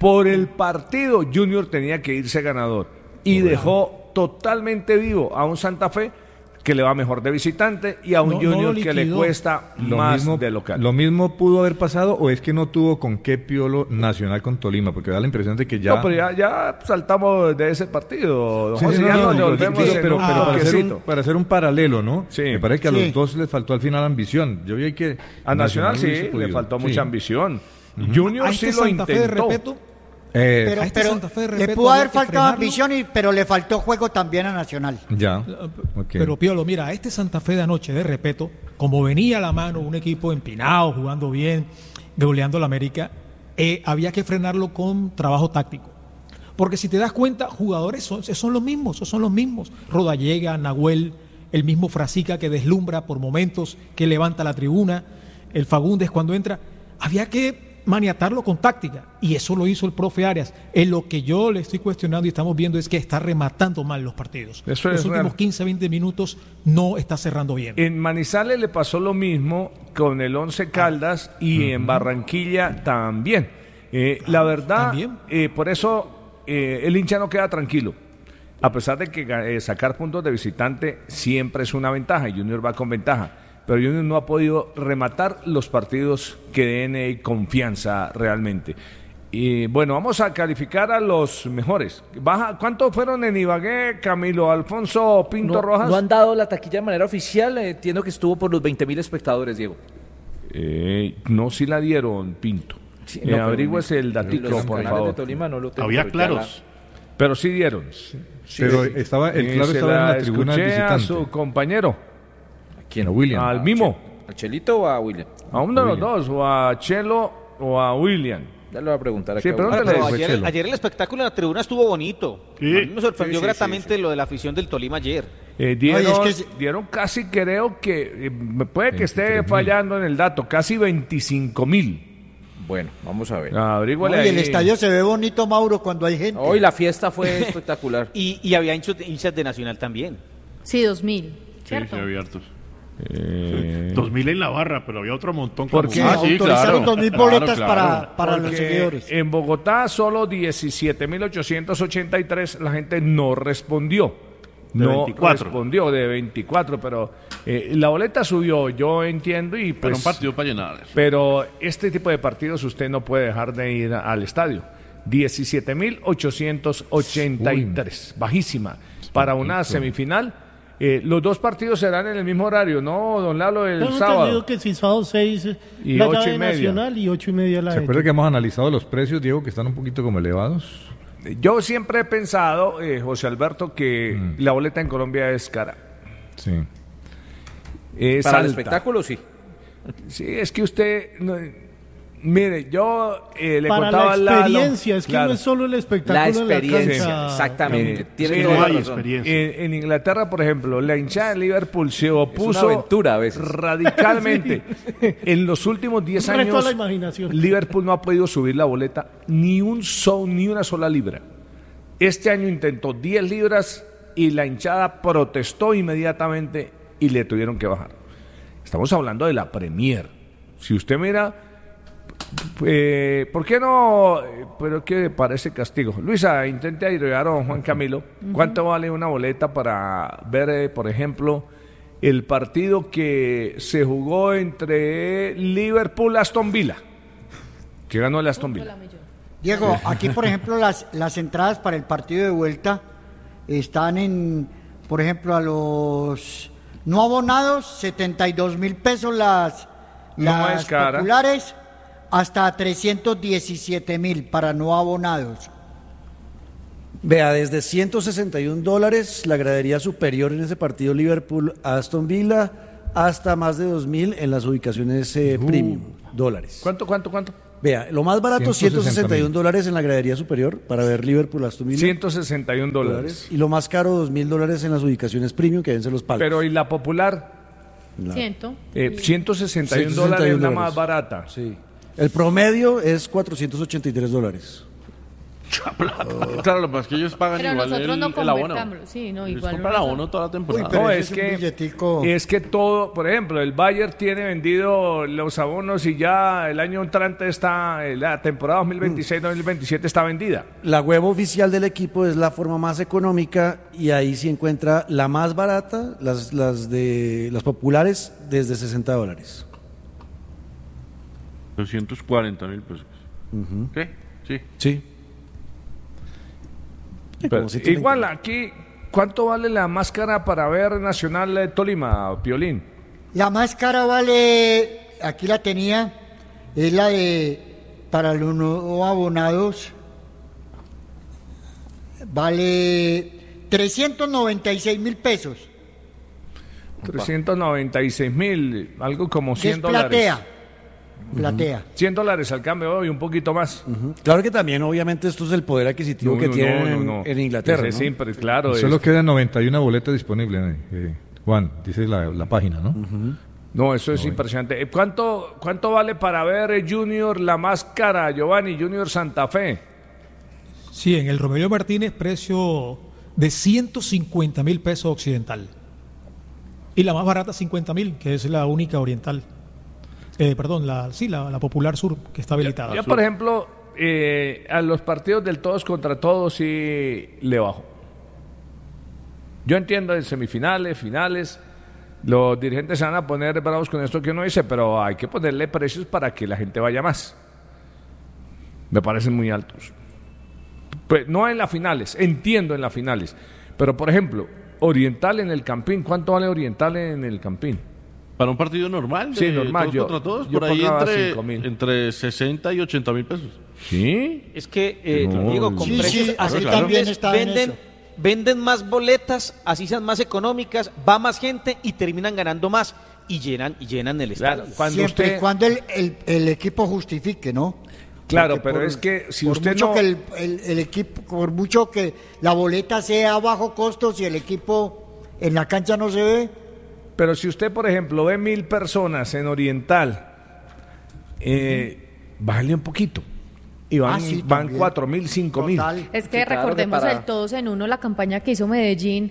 por el partido, Junior tenía que irse ganador. Y Bueno. dejó totalmente vivo a un Santa Fe que le va mejor de visitante y a un No, no Junior lo que le liquidó. cuesta Lo más mismo, de local. ¿Lo mismo pudo haber pasado o es que no tuvo con qué Piolo Nacional con Tolima? Porque da la impresión de que ya... No, pero ya, ya saltamos de ese partido. don Sí, José, sí, ya no, nos digo, volvemos digo, en pero, un pero para, hacer un, bloquecito. para hacer un paralelo, ¿no? Sí. Me parece que a Sí. los dos les faltó al final ambición. Yo vi que... A Nacional sí, hubiese le podido. faltó Sí. mucha ambición. Junior A sí este lo Santa Fe de intentó. Repeto, Eh, Pero, a este pero Santa Fe de le Repeto pudo había haber que faltado frenarlo. ambición, y, pero le faltó juego también a Nacional. ya. Ok. Pero Piolo, mira, a este Santa Fe de anoche, de Repeto, como venía a la mano un equipo empinado, jugando bien, goleando la América, eh, había que frenarlo con trabajo táctico. Porque si te das cuenta, jugadores son, son los mismos, son los mismos. Rodallega, Nahuel, el mismo Frasica que deslumbra por momentos, que levanta la tribuna, el Fagundes cuando entra. Había que maniatarlo con táctica, y eso lo hizo el profe Arias. En lo que yo le estoy cuestionando y estamos viendo es que está rematando mal los partidos. Eso los es últimos real. quince, veinte minutos no está cerrando bien. En Manizales le pasó lo mismo con el Once Caldas y en Barranquilla también. Eh, la verdad, ¿También? eh, por eso eh, el hincha no queda tranquilo. A pesar de que eh, sacar puntos de visitante siempre es una ventaja y Junior va con ventaja. Pero Junior no ha podido rematar los partidos que den eh, confianza realmente. Y bueno, vamos a calificar a los mejores. Baja, ¿cuántos fueron en Ibagué, Camilo Alfonso Pinto No, Rojas? no han dado la taquilla de manera oficial, eh, entiendo que estuvo por los veinte mil espectadores, Diego. Eh, no, si la dieron, Pinto. Sí, Eh, no, pero averigüese el los datico, por canales favor. de Tolima no lo tengo, Había pero ya claros. Pero sí dieron. Pero estaba, el Eh, claro se estaba en la tribuna del escuché a visitante. su compañero, la- ¿Quién? A William. al Mimo, ¿A Chelito o a William? a uno de los William. dos, o a Chelo o a William. Ya le voy a preguntar Sí, acá. pero a William. ¿dónde Pero le fue ayer, Chelo? ayer el espectáculo en la tribuna estuvo bonito. Sí. A mí me sorprendió Sí, sí, gratamente sí, sí. lo de la afición del Tolima ayer. Eh, dieron, Oye, es que- dieron casi, creo que, eh, me puede que esté veintitrés mil. fallando en el dato, casi veinticinco mil. Bueno, vamos a ver. Averíguale Oye, el ahí. estadio se ve bonito, Mauro, cuando hay gente. Hoy la fiesta fue espectacular. Y, y había hinchas de, hinchas de Nacional también. Sí, dos mil. Sí, ¿Cierto? sí, abiertos. Eh, Dos mil en la barra, pero había otro montón. ¿Por como- qué? Ah, sí, Autorizaron claro. dos mil Claro, boletas claro. para, para los porque seguidores. en Bogotá solo diecisiete mil ochocientos ochenta y tres la gente no respondió. De no veinticuatro. respondió de veinticuatro, pero eh, la boleta subió, yo entiendo, y Pero pues, un partido para llenar. pero este tipo de partidos usted no puede dejar de ir al estadio. diecisiete mil ochocientos ochenta y tres, bajísima. Para una semifinal, eh, los dos partidos serán en el mismo horario, ¿no, don Lalo? El Tengo sábado. entendido que si sábado seis Y la ocho llave y media. nacional y ocho y media la ¿Se de acuerda que hemos analizado los precios, Diego, que están un poquito como elevados? Yo siempre he pensado, eh, José Alberto, que Mm. la boleta en Colombia es cara. Sí. Es Para el alta. espectáculo, sí. Sí, es que usted, no, mire, yo eh, le Para contaba la a Lalo, experiencia, es que claro, no es solo el La espectáculo en la experiencia, cancha. exactamente. Eh, Tiene sí, toda no la hay razón. experiencia. En, en Inglaterra, por ejemplo, la hinchada de Liverpool se opuso una aventura a veces. radicalmente. En los últimos diez Un reto a años, la imaginación. Liverpool no ha podido subir la boleta ni un so, ni una sola libra. Este año intentó diez libras y la hinchada protestó inmediatamente y le tuvieron que bajar. Estamos hablando de la Premier. Si usted mira, eh, ¿por qué no? Eh, Pero que parece castigo. Luisa, intente ayudar a don Juan Camilo. ¿Cuánto vale una boleta para ver, eh, por ejemplo, el partido que se jugó entre Liverpool y Aston Villa? Que ganó el Aston Villa. Diego, aquí por ejemplo las, las entradas para el partido de vuelta están en, por ejemplo, a los no abonados, setenta y dos mil pesos las, No las es cara. populares, hasta trescientos diecisiete mil para no abonados. Vea, desde ciento sesenta y un dólares la gradería superior en ese partido Liverpool-Aston Villa, hasta más de dos mil en las ubicaciones eh, premium dólares. ¿Cuánto, cuánto, cuánto? Vea, lo más barato, ciento sesenta y un dólares en la gradería superior para ver Liverpool-Aston Villa. ciento sesenta y un dólares. Y lo más caro, dos mil dólares en las ubicaciones premium que vence los palcos. Pero ¿y la popular? La- Ciento. Eh, ciento sesenta y un ciento sesenta dólares y es un la dólares. más barata. Sí. El promedio es cuatrocientos ochenta y tres dólares. mucha plata. Claro, lo que pasa es que ellos pagan Pero igual nosotros el, no el abono. convertámoslo, sí, no, Ellos igual compran no abono toda la temporada. Uy, pero No, ese es es un que, billetico. es que todo, por ejemplo, el Bayern tiene vendido los abonos y ya el año entrante está, la temporada dos mil veintiséis dos mil veintisiete está vendida. La web oficial del equipo es la forma más económica y ahí se encuentra la más barata, las, las de las populares, desde sesenta dólares. doscientos cuarenta mil pesos. Uh-huh. ¿Qué? Sí. Sí. Pero, igual aquí, ¿cuánto vale la máscara para ver Nacional eh, Tolima, Piolín? La máscara vale, aquí la tenía, es la de, para los no abonados, vale trescientos noventa y seis mil pesos. trescientos noventa y seis mil, algo como Que es cien dólares. platea, platea. cien dólares al cambio hoy, un poquito más. Uh-huh. Claro que también, obviamente, esto es el poder adquisitivo No, que no, tienen no, en- no. En, Inglaterra. Sí, ¿no? sí, pero claro. Solo es- quedan noventa y una boletas disponibles, eh, Juan, dice la, la página, ¿no? No, eso es impresionante. Eh, ¿Cuánto, ¿Cuánto vale para ver eh, Junior la máscara, Giovanni, Junior Santa Fe? Sí, en el Romelio Martínez, precio de ciento cincuenta mil pesos occidental. Y la más barata, cincuenta mil, que es la única oriental. Eh, perdón, la, sí, la, la popular sur, que está habilitada. Yo, por ejemplo, eh, a los partidos del todos contra todos sí le bajo. Yo entiendo en semifinales, finales, los dirigentes se van a poner bravos con esto que uno dice, pero hay que ponerle precios para que la gente vaya más. Me parecen muy altos. Pues no en las finales, entiendo en las finales, pero por ejemplo, Oriental en el Campín, ¿cuánto vale Oriental en el Campín? Para un partido normal, Sí, de normal, todos yo- contra todos, yo por ahí pagaba entre, cinco mil. entre sesenta y ochenta mil pesos. ¿Sí? Es que, eh, No. digo, con Sí, precios sí, así aquí también también está en venden, eso. venden más boletas, así sean más económicas, va más gente y terminan ganando más y llenan, y llenan el estadio. Cuando Siempre usted- y cuando el, el, el equipo justifique, ¿no? Claro, Porque pero por- es que si por usted mucho no... que el, el- el equipo, por mucho que la boleta sea a bajo costo, si el equipo en la cancha no se ve, Pero si usted, por ejemplo, ve mil personas en Oriental, eh, bájale un poquito. Y van, Ah, sí, van también. cuatro mil, cinco mil. total. Es que Sí, claro, recordemos que para- el todos en uno, la campaña que hizo Medellín,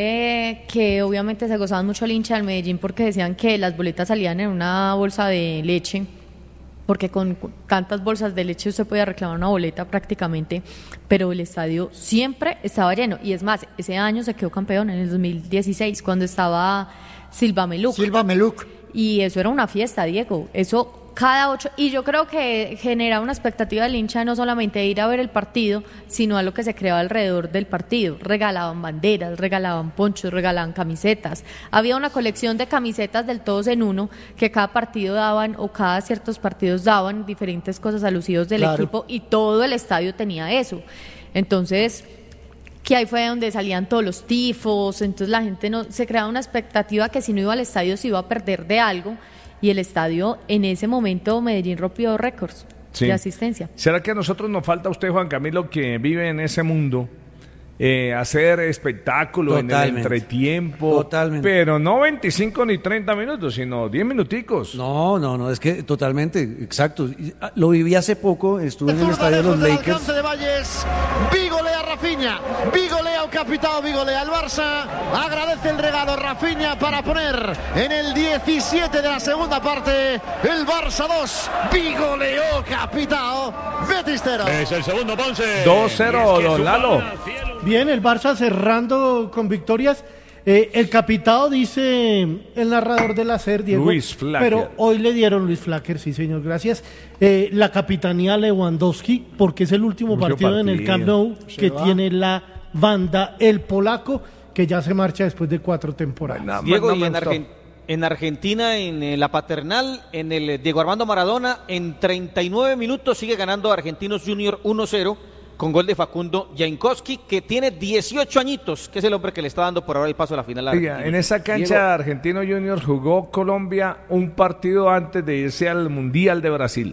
eh, que obviamente se gozaban mucho el hincha del Medellín porque decían que las boletas salían en una bolsa de leche, porque con cu- tantas bolsas de leche usted podía reclamar una boleta prácticamente, pero el estadio siempre estaba lleno. Y es más, ese año se quedó campeón en el dos mil dieciséis, cuando estaba Silva Meluc. Silva Meluc. Y eso era una fiesta, Diego. Eso cada ocho. Y yo creo que genera una expectativa del hincha no solamente de ir a ver el partido, sino a lo que se creaba alrededor del partido. Regalaban banderas, regalaban ponchos, regalaban camisetas. Había una colección de camisetas del todos en uno que cada partido daban o cada ciertos partidos daban diferentes cosas alusivos del Claro. equipo y todo el estadio tenía eso. Entonces, que ahí fue donde salían todos los tifos, entonces la gente no se creaba una expectativa que si no iba al estadio se iba a perder de algo, y el estadio en ese momento Medellín rompió récords Sí. de asistencia. ¿Será que a nosotros nos falta usted, Juan Camilo, que vive en ese mundo, eh, hacer espectáculo en el Totalmente. entretiempo? Totalmente. Pero no veinticinco ni treinta minutos, sino diez minuticos. No, no, no, es que totalmente, exacto. Y, ah, Lo viví hace poco, estuve en el Zurda estadio de lejos los del Lakers. alcance de Valles. Vigo lea Rafinha. Vigo lea o capitao, Vigo lea al Barça. Agradece el regalo Rafinha para poner en el diecisiete de la segunda parte el Barça dos. Vigo leo capitao. Betis cero. Es el segundo Ponce. dos cero, don Lalo. Bien, el Barça cerrando con victorias. Eh, el capitao, dice el narrador del hacer, Diego. Luis Flacker. Pero hoy le dieron Luis Flacker, sí, señor, gracias. Eh, la capitanía a Lewandowski, porque es el último Mucho partido, en el partido. Camp Nou Se que va. tiene la banda, el polaco, que ya se marcha después de cuatro temporadas. Bueno, Diego, no y me en, gustó. Argen- en Argentina, en eh, la paternal, en el eh, Diego Armando Maradona, en treinta y nueve minutos sigue ganando Argentinos Junior uno cero con gol de Facundo Jankowski, que tiene dieciocho añitos, que es el hombre que le está dando por ahora el paso a la final. a Oiga, Argentina. en esa cancha Diego, Argentino Juniors jugó Colombia un partido antes de irse al Mundial de Brasil.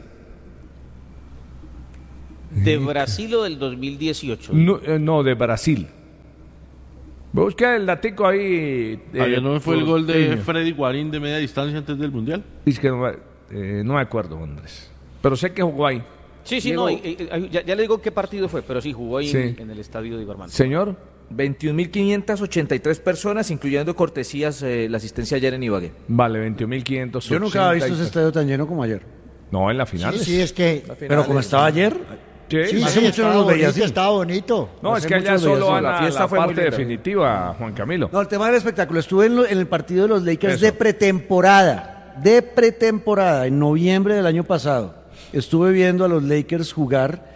de Brasil o del dos mil dieciocho. No, eh, no, de Brasil. Busca el datico ahí. eh, Ayer no fue el por- gol de eh, Freddy Guarín de media distancia antes del Mundial. Es que no, me- eh, no me acuerdo, Andrés. Pero sé que jugó ahí. Sí, sí, Diego, no, y, y, ya, ya le digo qué partido fue, pero sí jugó ahí Sí. en, en el estadio de Iberman. Señor. veintiún mil quinientas ochenta y tres personas, incluyendo cortesías, eh, la asistencia ayer en Ibagué. Vale, veintiún mil quinientos. Yo nunca había visto ese estadio tan lleno como ayer. No, en la final. Sí, sí, es que... Pero como estaba ayer, Sí, Sí, hace sí, mucho estaba no los veía bonito, así. estaba bonito. No, Hace es que allá muchos días, solo no, van la a fiesta la fue muy parte linda. definitiva, Juan Camilo. No, el tema del espectáculo. Estuve en, lo- en el partido de los Lakers Eso. de pretemporada. De pretemporada, en noviembre del año pasado. Estuve viendo a los Lakers jugar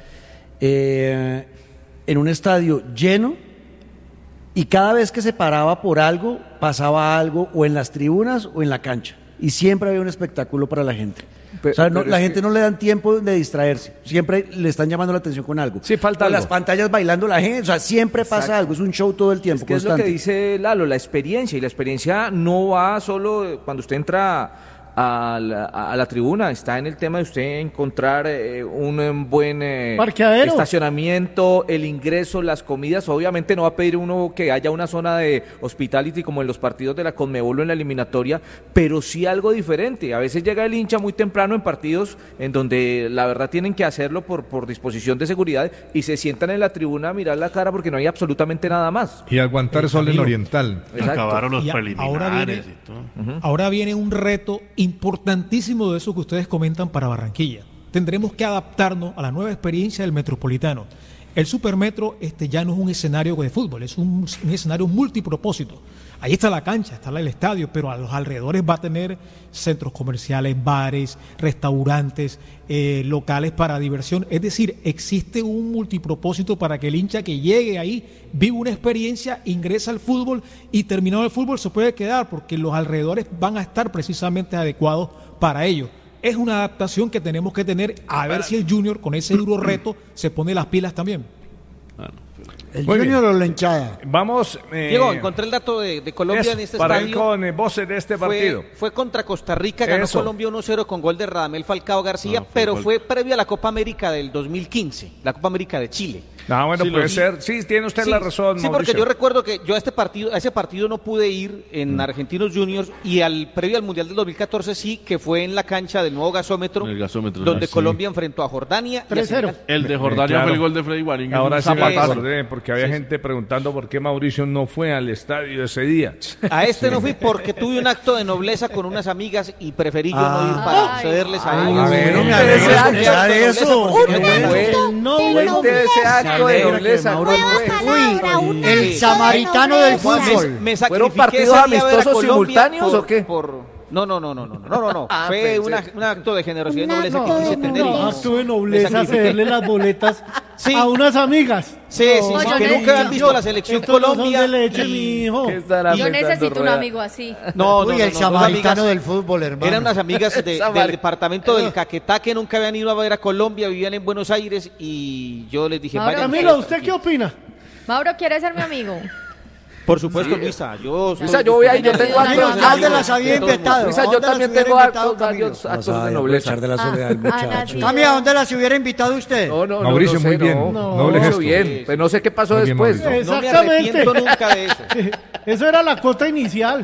eh, en un estadio lleno y cada vez que se paraba por algo, pasaba algo o en las tribunas o en la cancha. Y siempre había un espectáculo para la gente. Pe- o sea, no- pero la es gente que- no le dan tiempo de distraerse. Siempre le están llamando la atención con algo. Sí, falta Con algo. las pantallas bailando la gente. O sea, siempre pasa Exacto. algo. Es un show todo el tiempo, Es que es lo constante. que dice Lalo, la experiencia, y la experiencia no va solo cuando usted entra a la, a la tribuna, está en el tema de usted encontrar eh, un eh, buen eh, Parqueadero. estacionamiento, el ingreso, las comidas. Obviamente no va a pedir uno que haya una zona de hospitality como en los partidos de la Conmebol o en la eliminatoria, pero sí algo diferente. A veces llega el hincha muy temprano en partidos en donde la verdad tienen que hacerlo por, por disposición de seguridad y se sientan en la tribuna a mirar la cara porque no hay absolutamente nada más. Y aguantar sol en Camilo. Oriental. Exacto. Acabaron los Y a- ahora preliminares viene- y todo. Ahora viene un reto importantísimo de eso que ustedes comentan para Barranquilla. Tendremos que adaptarnos a la nueva experiencia del Metropolitano. El Supermetro este, ya no es un escenario de fútbol, es un, un escenario multipropósito. Ahí está la cancha, está el estadio, pero a los alrededores va a tener centros comerciales, bares, restaurantes, eh, locales para diversión. Es decir, existe un multipropósito para que el hincha que llegue ahí viva una experiencia, ingresa al fútbol y terminado el fútbol se puede quedar porque los alrededores van a estar precisamente adecuados para ello. Es una adaptación que tenemos que tener a ver si el Junior con ese duro reto se pone las pilas también. ¿El Muy Junior o la hinchada? Vamos. eh, Diego, encontré el dato de, de Colombia eso, en este para ir estadio. con eh, voces de este partido. Fue, fue contra Costa Rica, ganó Eso. Colombia uno cero con gol de Radamel Falcao García, Ah, fue pero gol. fue previo a la Copa América del dos mil quince, la Copa América de Chile. Ah, bueno, Sí, puede lo- ser. Sí, tiene usted Sí, la razón, sí, porque Mauricio. yo recuerdo que yo a este partido, a ese partido no pude ir en Argentinos Juniors y al previo al Mundial del dos mil catorce sí, que fue en la cancha del nuevo gasómetro, El gasómetro, donde ah, sí. Colombia enfrentó a Jordania y a tres cero. Senegal. El de Jordania Eh, claro. fue el gol de Freddy Waring. Ahora es sí un me zapatazo. acordé, porque había gente preguntando por qué Mauricio no fue al estadio ese día. A este no fui porque tuve un acto de nobleza con unas amigas y preferí yo Ah. no ir para Ay. ceder a Ay, ellos. A ver, no me Ese alegra acto escuchar de eso. nobleza, Qué Un bueno. acto El no- de Cuente ese nobleza. acto de alegra que nobleza. Mauro ¿Cuál Nueva fue? palabra, un el acto samaritano de del nobleza. fútbol. Me ¿Fueron sacrifiqué partidos ese día a ver a amistosos Colombia simultáneos por- o qué? por- No, no, no, no, no, no, no, no. Ah, Fue pensé. una- un acto de generosidad y Un nobleza que acto quise de tener. y- nobleza. Acto de me nobleza sacrifiqué. cederle las boletas Sí. a unas amigas. Sí, sí, No, sí, yo que ne- nunca habían yo- visto la selección Estos no son Colombia. de leche, y- mi hijo. ¿Qué estará Yo pensando necesito un Rueda? amigo así. No, no, Uy, no, el no, samaritano dos amigas- del fútbol, hermano. Eran unas amigas de- del Samar- departamento del Caquetá que nunca habían ido a ver a Colombia, vivían en Buenos Aires y yo les dije, Mauro, vayan Camilo, ustedes ¿usted qué tranquilos. opina? Mauro quiere ser mi amigo. Por supuesto, Luisa, yo estoy Luisa, yo voy ahí, yo tengo Amigo, actos. ¿a dónde las había de todo el mundo. invitado? Luisa, ¿A yo dónde las también hubiera tengo invitado, actos, Camilo? varios No actos sabe de nobleza. aprovechar de la soledad del Ah, muchacho. sí. Cami, ¿a dónde las hubiera invitado usted? No, no, no, Mauricio, no sé, muy bien. no. No. Noble Mauricio, gesto. bien. Pero no sé qué pasó Muy bien, después. Mauricio. No me Exactamente. arrepiento nunca de eso. Eso era la cota inicial.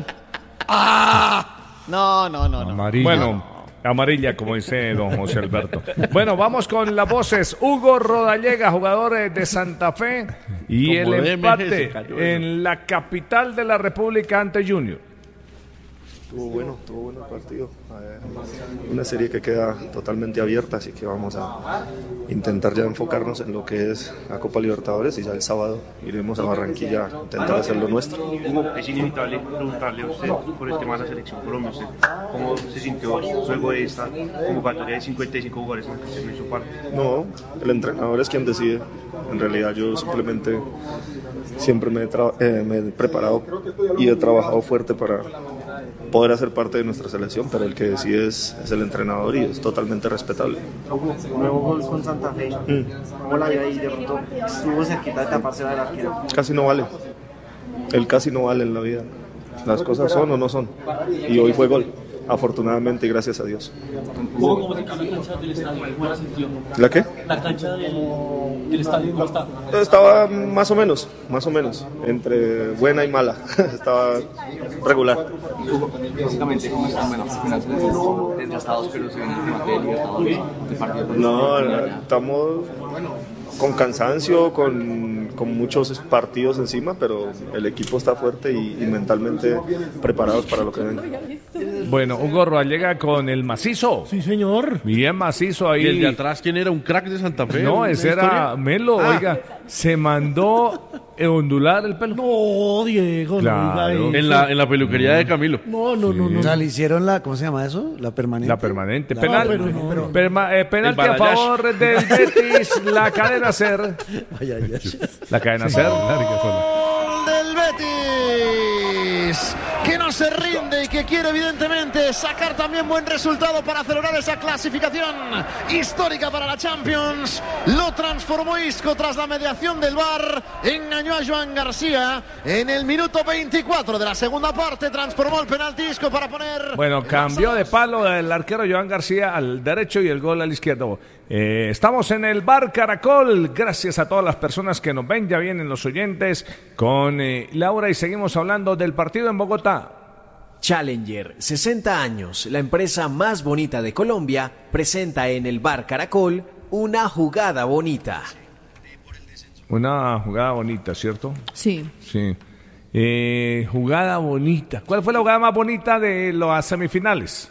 No, no, no, no. Amarilla. Bueno, amarilla, como dice don José Alberto. Bueno, vamos con las voces. Hugo Rodallega, jugador eh, de Santa Fe. Y Como el D M G se empate cayó eso. en la capital de la República ante Junior. Estuvo bueno, estuvo bueno el partido. Eh, una serie que queda totalmente abierta, así que vamos a intentar ya enfocarnos en lo que es la Copa Libertadores y ya el sábado iremos a Barranquilla a intentar hacer lo nuestro. Hugo, es inevitable preguntarle a usted por el tema de la selección Colombia. ¿Usted cómo se sintió luego de esta convocatoria de cincuenta y cinco jugadores en la que usted no hizo parte? No, el entrenador es quien decide. En realidad yo simplemente siempre me he, tra- eh, me he preparado y he trabajado fuerte para poder hacer parte de nuestra selección, pero el que decide es, es el entrenador y es totalmente respetable. Hugo, nuevo gol con Santa Fe. ¿Cómo la vio ahí? De pronto estuvo cerquita de taparse del arquero. Casi no vale. El casi no vale en la vida. Las cosas son o no son. Y hoy fue gol, afortunadamente y gracias a Dios. Hugo, ¿cómo se cambió el chat del estadio? ¿Cómo la sintió? ¿La qué? ¿La cancha del, del estadio cómo está? Estaba más o menos, más o menos, entre buena y mala. Estaba regular. Básicamente, ¿cómo están? Bueno, al final se les desgastados, pero se ven el tema de Libertadores, de partido. No, estamos con cansancio, con, con muchos partidos encima, pero el equipo está fuerte y, y mentalmente preparados para lo que venga. Bueno, Hugo Roa llega con el macizo. Sí, señor. Bien macizo ahí. ¿Y el de atrás quién era? ¿Un crack de Santa Fe? No, ese era historia? Melo, Ah. oiga. Se mandó ondular el pelo. No, Diego, Claro. no diga eso. En la, en la peluquería de Camilo. No, no, no, no. O sea, le hicieron la, ¿cómo se llama eso? La permanente. La permanente. La- Penal, No, pero no, pero- perma- eh, penalti El a Barayash. favor del Betis. La cadena Ser. Ay, ay, ay. La cadena Ser. Del Betis, que no se rinde y que quiere evidentemente sacar también buen resultado para celebrar esa clasificación histórica para la Champions. Lo transformó Isco tras la mediación del V A R, engañó a Joan García en el minuto veinticuatro de la segunda parte, transformó el penalti Isco para poner... Bueno, cambió de palo el arquero Joan García al derecho y el gol al izquierdo. Eh, estamos en el Bar Caracol. Gracias a todas las personas que nos ven. Ya vienen los oyentes con eh, Laura y seguimos hablando del partido en Bogotá. Challenger, sesenta años, la empresa más bonita de Colombia, presenta en el Bar Caracol una jugada bonita. Una jugada bonita, ¿cierto? Sí. Sí. Eh, jugada bonita. ¿Cuál fue la jugada más bonita de las semifinales?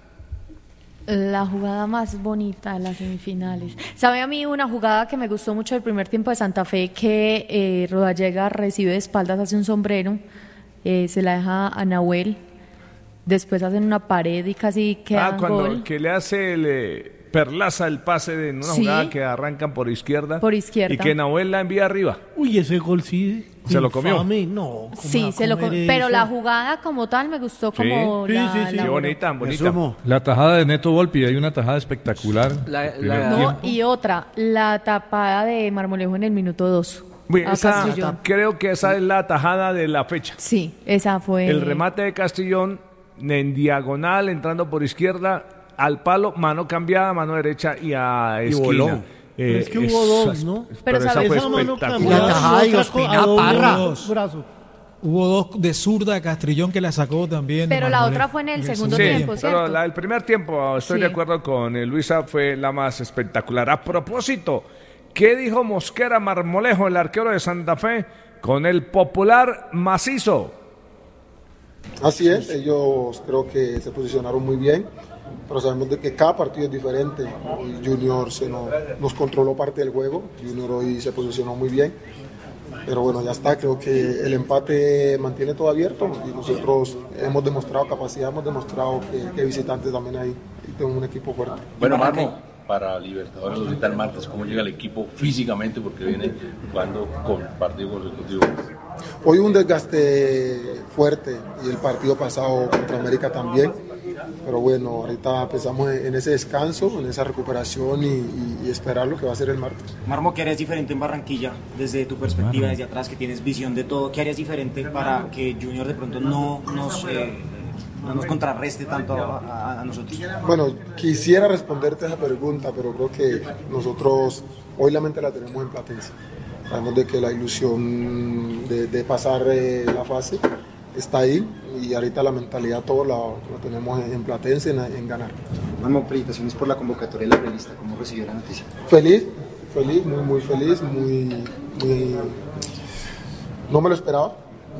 La jugada más bonita de las semifinales. ¿Sabe a mí una jugada que me gustó mucho del primer tiempo de Santa Fe? Que eh, Rodallega recibe de espaldas, hace un sombrero, eh, se la deja a Nahuel, después hacen una pared y casi queda Ah, cuando gol. que le hace el eh, Perlaza el pase de una Sí. jugada que arrancan por izquierda. Por izquierda. Y que Nahuel la envía arriba. Uy, ese gol sí. Se lo comió. infame, No, ¿cómo Sí, va a se lo comer com- pero eso? la jugada como tal me gustó como Sí, la, sí, sí, la- sí, bonita, bonita. La tajada de Neto Volpi, hay una tajada espectacular. La- Primer la- No, tiempo. y otra, la tapada de Marmolejo en el minuto dos. Uy, a esa- Castrillón. creo que esa es la tajada de la fecha. Sí, esa fue. El remate de Castrillón en diagonal, entrando por izquierda, al palo, mano cambiada, mano derecha y a Y esquina. voló. Eh, Pero es que hubo dos, ¿no? Pero, Pero esa sabe- fue Esa mano espectacular. cambiada Y la tajada y de otra co- Ospina a doble Parra. brazo. Hubo dos de zurda de Castrillón que la sacó también. de Pero la Marmolejo. otra fue en el segundo Sí, tiempo, pero ¿cierto? la del primer tiempo, estoy Sí. de acuerdo con eh, Luisa, fue la más espectacular. A propósito, ¿qué dijo Mosquera Marmolejo, el arquero de Santa Fe, con el popular macizo? Así es, ellos creo que se posicionaron muy bien, pero sabemos de que cada partido es diferente. Hoy Junior se nos, nos controló parte del juego, Junior hoy se posicionó muy bien, pero bueno, ya está, creo que el empate mantiene todo abierto y nosotros hemos demostrado capacidad, hemos demostrado que, que visitantes también hay y tenemos un equipo fuerte. Bueno, Marmo, para Libertadores los el martes, ¿cómo llega el equipo físicamente? Porque viene jugando con partidos consecutivos. Hoy un desgaste fuerte y el partido pasado contra América también, pero bueno, ahorita pensamos en ese descanso, en esa recuperación y, y- y esperar lo que va a ser el martes. Marmo, ¿qué harías diferente en Barranquilla desde tu perspectiva, desde atrás, que tienes visión de todo? ¿Qué harías diferente para que Junior de pronto no nos, eh, no nos contrarreste tanto a, a- a nosotros? Bueno, quisiera responderte a esa pregunta, pero creo que nosotros hoy la mente la tenemos en Platense. Sabemos de que la ilusión de, de pasar eh, la fase está ahí y ahorita la mentalidad todo la, la tenemos en, en Platense, en, en ganar. Marmo, felicitaciones por la convocatoria de la revista. ¿Cómo recibió la noticia? Feliz, feliz, muy, muy feliz, muy, muy... No me lo esperaba,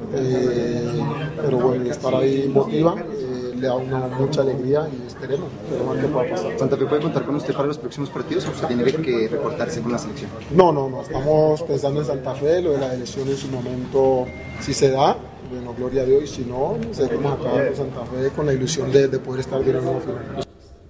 eh, pero bueno, estar ahí motiva, eh, le da una mucha alegría y esperemos, esperemos que pueda pasar. ¿Santa Fe puede contar con usted para los próximos partidos o usted tiene que reportarse con la selección? No, no, no, estamos pensando en Santa Fe, lo de la elección en su momento, si se da, bueno, gloria a Dios, y si no, seguimos acá con Santa Fe con la ilusión de, de poder estar bien en una final.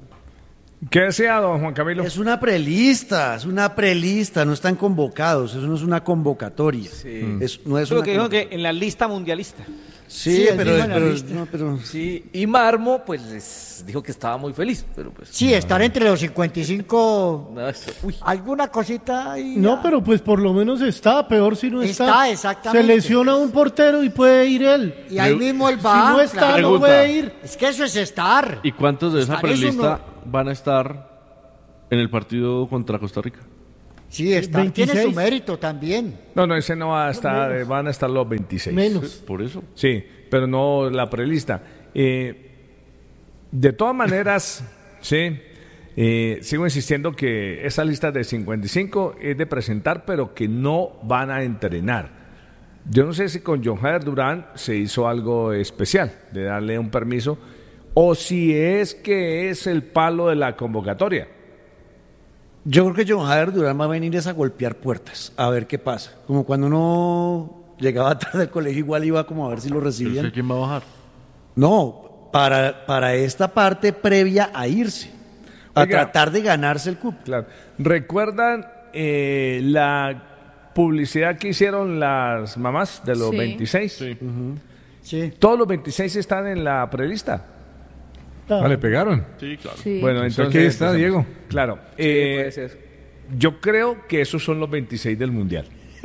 ¿Qué decía don Juan Camilo? Es una prelista, es una prelista, no están convocados, eso no es una convocatoria. Es, no es Eso es lo una que dijo convocatoria. que en la lista mundialista. Sí, Sí, él pero, dijo en la pero- lista. no, pero- Sí, y Marmo, pues les dijo que estaba muy feliz, pero pues... Sí, estar entre los cincuenta y cinco. No, eso- uy. Alguna cosita ahí. No, pero pues por lo menos está, peor si no está. Está, exactamente. Se lesiona un portero y puede ir él. Y ahí mismo él Si va. no está, claro. no puede ir. Es que eso es estar. ¿Y cuántos de esa Estar es prelista uno- van a estar en el partido contra Costa Rica. Sí, está, tiene su mérito también. No, no, ese no va a estar, eh, van a estar los veintiséis. Menos. Por eso. Sí, pero no la prelista. Eh, de todas maneras, sí, eh, sigo insistiendo que esa lista de cincuenta y cinco es de presentar, pero que no van a entrenar. Yo no sé si con John Jader Durán se hizo algo especial, de darle un permiso, o si es que es el palo de la convocatoria. Yo creo que John Jader Durán va a venir es a golpear puertas, a ver qué pasa. Como cuando uno llegaba tarde al colegio, igual iba como a ver si lo recibían. ¿Pero quién va a bajar? No, para, para esta parte previa a irse, a Oiga, tratar de ganarse el cupo. Claro. ¿Recuerdan eh, la publicidad que hicieron las mamás de los Sí. veintiséis? Sí. Uh-huh. Sí. Todos los veintiséis están en la prelista. Ah, ¿le pegaron? Sí, claro. Sí. Bueno, O sea, entonces que ahí está, empezamos. Diego. Claro. Sí, eh, puede ser. yo creo que esos son los veintiséis del Mundial.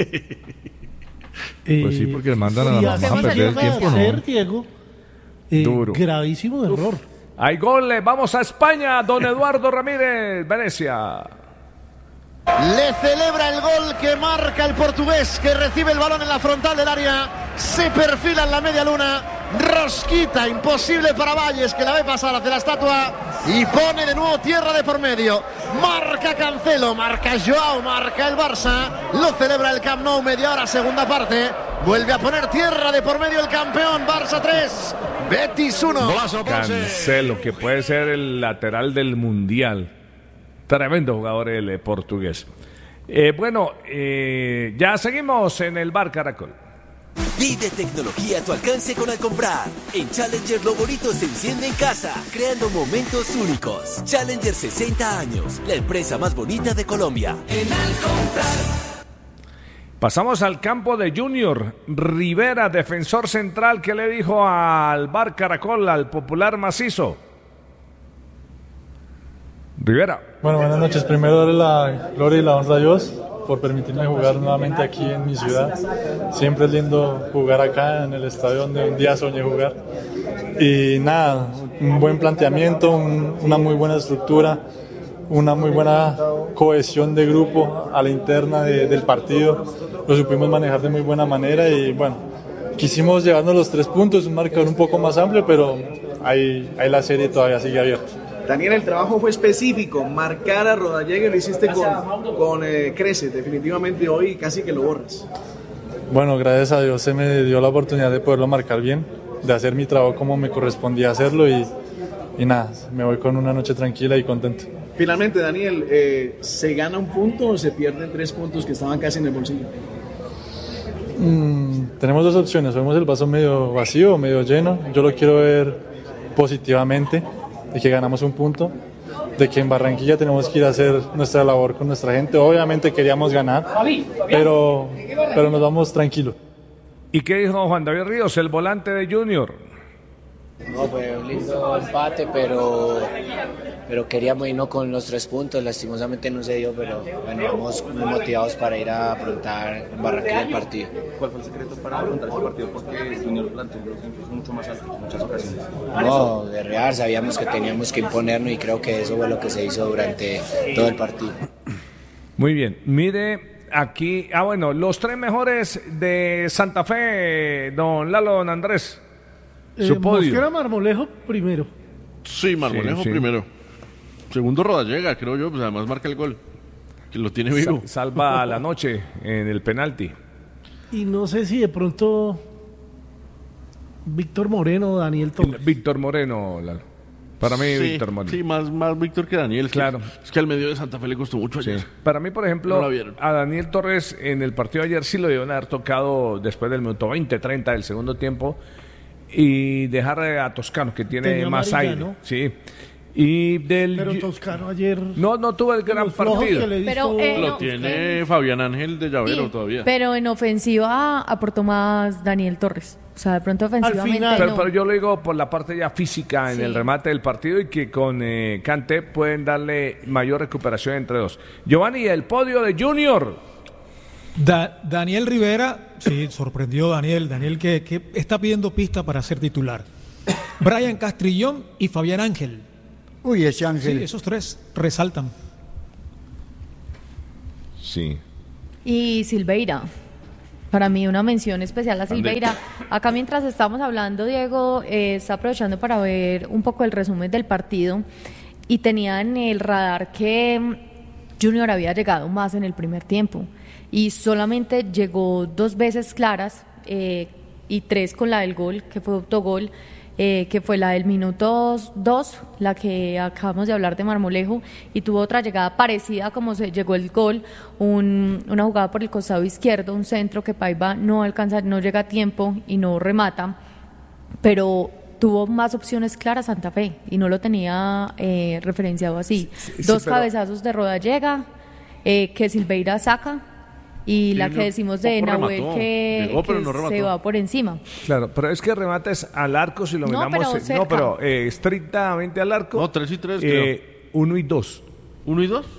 Pues sí, porque le mandan a la y mamá así a perder el llega tiempo, a ¿no? ser, Diego, eh, Duro. gravísimo error. Hay goles, vamos a España, don Eduardo Ramírez, Venecia. Le celebra el gol que marca el portugués, que recibe el balón en la frontal del área, se perfila en la media luna, rosquita imposible para Valles, que la ve pasar hacia la estatua y pone de nuevo tierra de por medio. Marca Cancelo, marca Joao, marca el Barça, lo celebra el Camp Nou, media hora, segunda parte, vuelve a poner tierra de por medio el campeón. Barça tres, Betis uno. Cancelo, que puede ser el lateral del Mundial. Tremendo jugador el eh, portugués. Eh, bueno, eh, ya seguimos en el Bar Caracol. Vive tecnología a tu alcance con Al Comprar. En Challenger lo bonito se enciende en casa, creando momentos únicos. Challenger sesenta años, la empresa más bonita de Colombia. En Al Comprar. Pasamos al campo de Junior. Rivera, defensor central, ¿qué le dijo al Bar Caracol, al popular macizo? Rivera. Bueno, buenas noches. Primero darle la gloria y la honra a Dios por permitirme jugar nuevamente aquí en mi ciudad. Siempre es lindo jugar acá en el estadio donde un día soñé jugar. Y nada, un buen planteamiento, un, una muy buena estructura, una muy buena cohesión de grupo a la interna de, del partido. Lo supimos manejar de muy buena manera y bueno, quisimos llevarnos los tres puntos, un marcador un poco más amplio, pero ahí, ahí la serie todavía sigue abierta. Daniel, el trabajo fue específico, marcar a Rodallega, lo hiciste con, con eh, Crece, definitivamente hoy casi que lo borras. Bueno, gracias a Dios se me dio la oportunidad de poderlo marcar bien, de hacer mi trabajo como me correspondía hacerlo y, y nada, me voy con una noche tranquila y contento. Finalmente, Daniel, eh, ¿se gana un punto o se pierden tres puntos que estaban casi en el bolsillo? Mm, tenemos dos opciones, vemos el vaso medio vacío o medio lleno. Yo lo quiero ver positivamente, de que ganamos un punto, de que en Barranquilla tenemos que ir a hacer nuestra labor con nuestra gente. Obviamente queríamos ganar, pero, pero nos vamos tranquilos. ¿Y qué dijo Juan David Ríos, el volante de Junior? No, fue un lindo empate, pero, pero queríamos irnos con los tres puntos. Lastimosamente no se dio, pero bueno, vamos muy motivados para ir a afrontar en Barranquilla el partido. ¿Cuál fue el secreto para afrontar ese partido? Porque el Junior planteó los tiempos mucho más altos en muchas ocasiones. No, de real, sabíamos que teníamos que imponernos y creo que eso fue lo que se hizo durante todo el partido. Muy bien, mire aquí, ah bueno, los tres mejores de Santa Fe, don Lalo, don Andrés. Eh, Su podio. Mosquera, Marmolejo primero. Sí, Marmolejo Sí, sí. primero. Segundo Rodallega, creo yo, pues además marca el gol. Que lo tiene vivo. Sa- salva la noche en el penalti. Y no sé si de pronto Víctor Moreno o Daniel Torres. Víctor Moreno, Lalo. Para mí, Sí, Víctor Moreno. Sí, más, más Víctor que Daniel. Es que- Claro. Es que al medio de Santa Fe le costó mucho ayer. Sí. Para mí, por ejemplo, No la vieron. a Daniel Torres en el partido de ayer sí lo debieron haber tocado después del minuto veinte, treinta del segundo tiempo y dejar a Toscano, que tiene Tenía más amarilla, aire. ¿no? Sí. Y del Pero Toscano ayer. No, no tuvo el gran los flojos partido. que le hizo- Pero, eh, Lo no, tiene Fabián Ángel de Llavero Sí, todavía. pero en ofensiva aportó más Daniel Torres. O sea, de pronto ofensivamente Pero, no. pero yo lo digo por la parte ya física en Sí. el remate del partido y que con eh, Kanté pueden darle mayor recuperación entre dos. Giovanni, el podio de Junior. Da- Daniel Rivera, sí, sorprendió Daniel. Daniel que, que está pidiendo pista para ser titular. Brian Castrillón y Fabián Ángel. Uy, ese Ángel. Sí, esos tres resaltan. Sí. Y Silveira. Para mí una mención especial a Silveira. Acá mientras estamos hablando, Diego eh, está aprovechando para ver un poco el resumen del partido y tenía en el radar que Junior había llegado más en el primer tiempo y solamente llegó dos veces claras eh, y tres con la del gol, que fue autogol, eh, que fue la del minuto dos, la que acabamos de hablar de Marmolejo, y tuvo otra llegada parecida como se llegó el gol, un, una jugada por el costado izquierdo, un centro que Paiva no alcanza, no llega a tiempo y no remata, pero tuvo más opciones claras Santa Fe y no lo tenía eh, referenciado así. Sí, sí, Dos pero... cabezazos de Rodallega eh, que Silveira saca y sí, la que no, decimos de Nahuel remató. que, Llegó, que no se va por encima. Claro, pero es que remates al arco si lo no, miramos. Pero no, pero eh, estrictamente al arco. No, tres y tres, eh, creo. Uno y dos. ¿Uno y dos?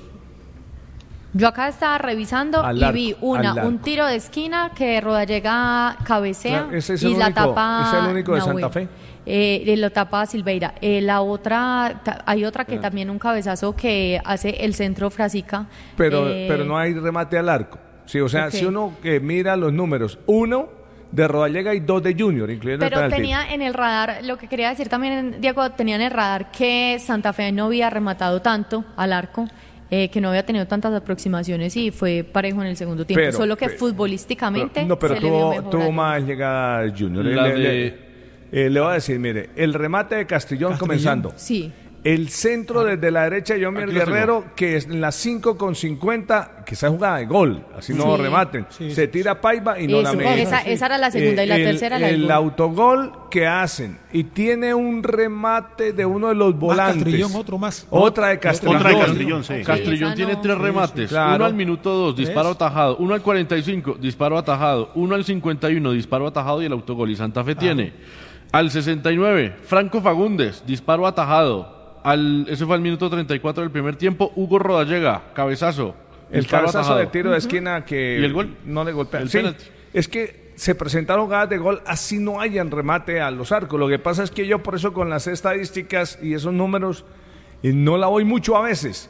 Yo acá estaba revisando al y arco, vi una, un tiro de esquina que Rodallega cabecea claro, ese es y el la único, tapa. Ese es el único de Nahuel. Santa Fe. Eh, lo tapa Silveira. Eh, la otra, ta, hay otra que ah. también un cabezazo que hace el centro Frasica. Pero, eh, pero no hay remate al arco. Sí, o sea, okay. si uno que mira los números, uno de Rodallega y dos de Junior, incluyendo pero el penalti. tenía en el radar, lo que quería decir también, Diego, tenía en el radar que Santa Fe no había rematado tanto al arco. Eh, que no había tenido tantas aproximaciones y fue parejo en el segundo tiempo, pero, solo que pero, futbolísticamente pero, no, pero se tuvo, le vio mejor tuvo más llegada Junior. La le, de... le, eh, le voy a decir, mire, el remate de Castrillón, Castrillón. comenzando. Sí. El centro desde la derecha de Yomier Guerrero, que es en las cinco con cincuenta, que esa jugada de gol, así no sí. rematen. Sí, se tira Paiva y no Eso, la mete. Esa, esa era la segunda eh, y la el, tercera la El gol. autogol que hacen y tiene un remate de uno de los volantes. Castrillón, otro más. Otra de Castrillón. Otra de Castrillón, sí. Castrillón sí, tiene no. tres remates. Claro. Uno al minuto dos, disparo ¿ves? atajado. Uno al cuarenta y cinco, disparo atajado. Uno al cincuenta y uno, disparo atajado y el autogol. Y Santa Fe ah. tiene al sesenta y nueve, Franco Fagundes, disparo atajado. Al, ese fue al minuto treinta y cuatro del primer tiempo. Hugo Rodallega, cabezazo. El cabezazo atajado. de tiro de esquina que ¿Y el gol? no le golpea. El sí, penalti. Es que se presentaron jugadas de gol, así no hayan remate a los arcos. Lo que pasa es que yo por eso con las estadísticas y esos números eh, no la voy mucho a veces,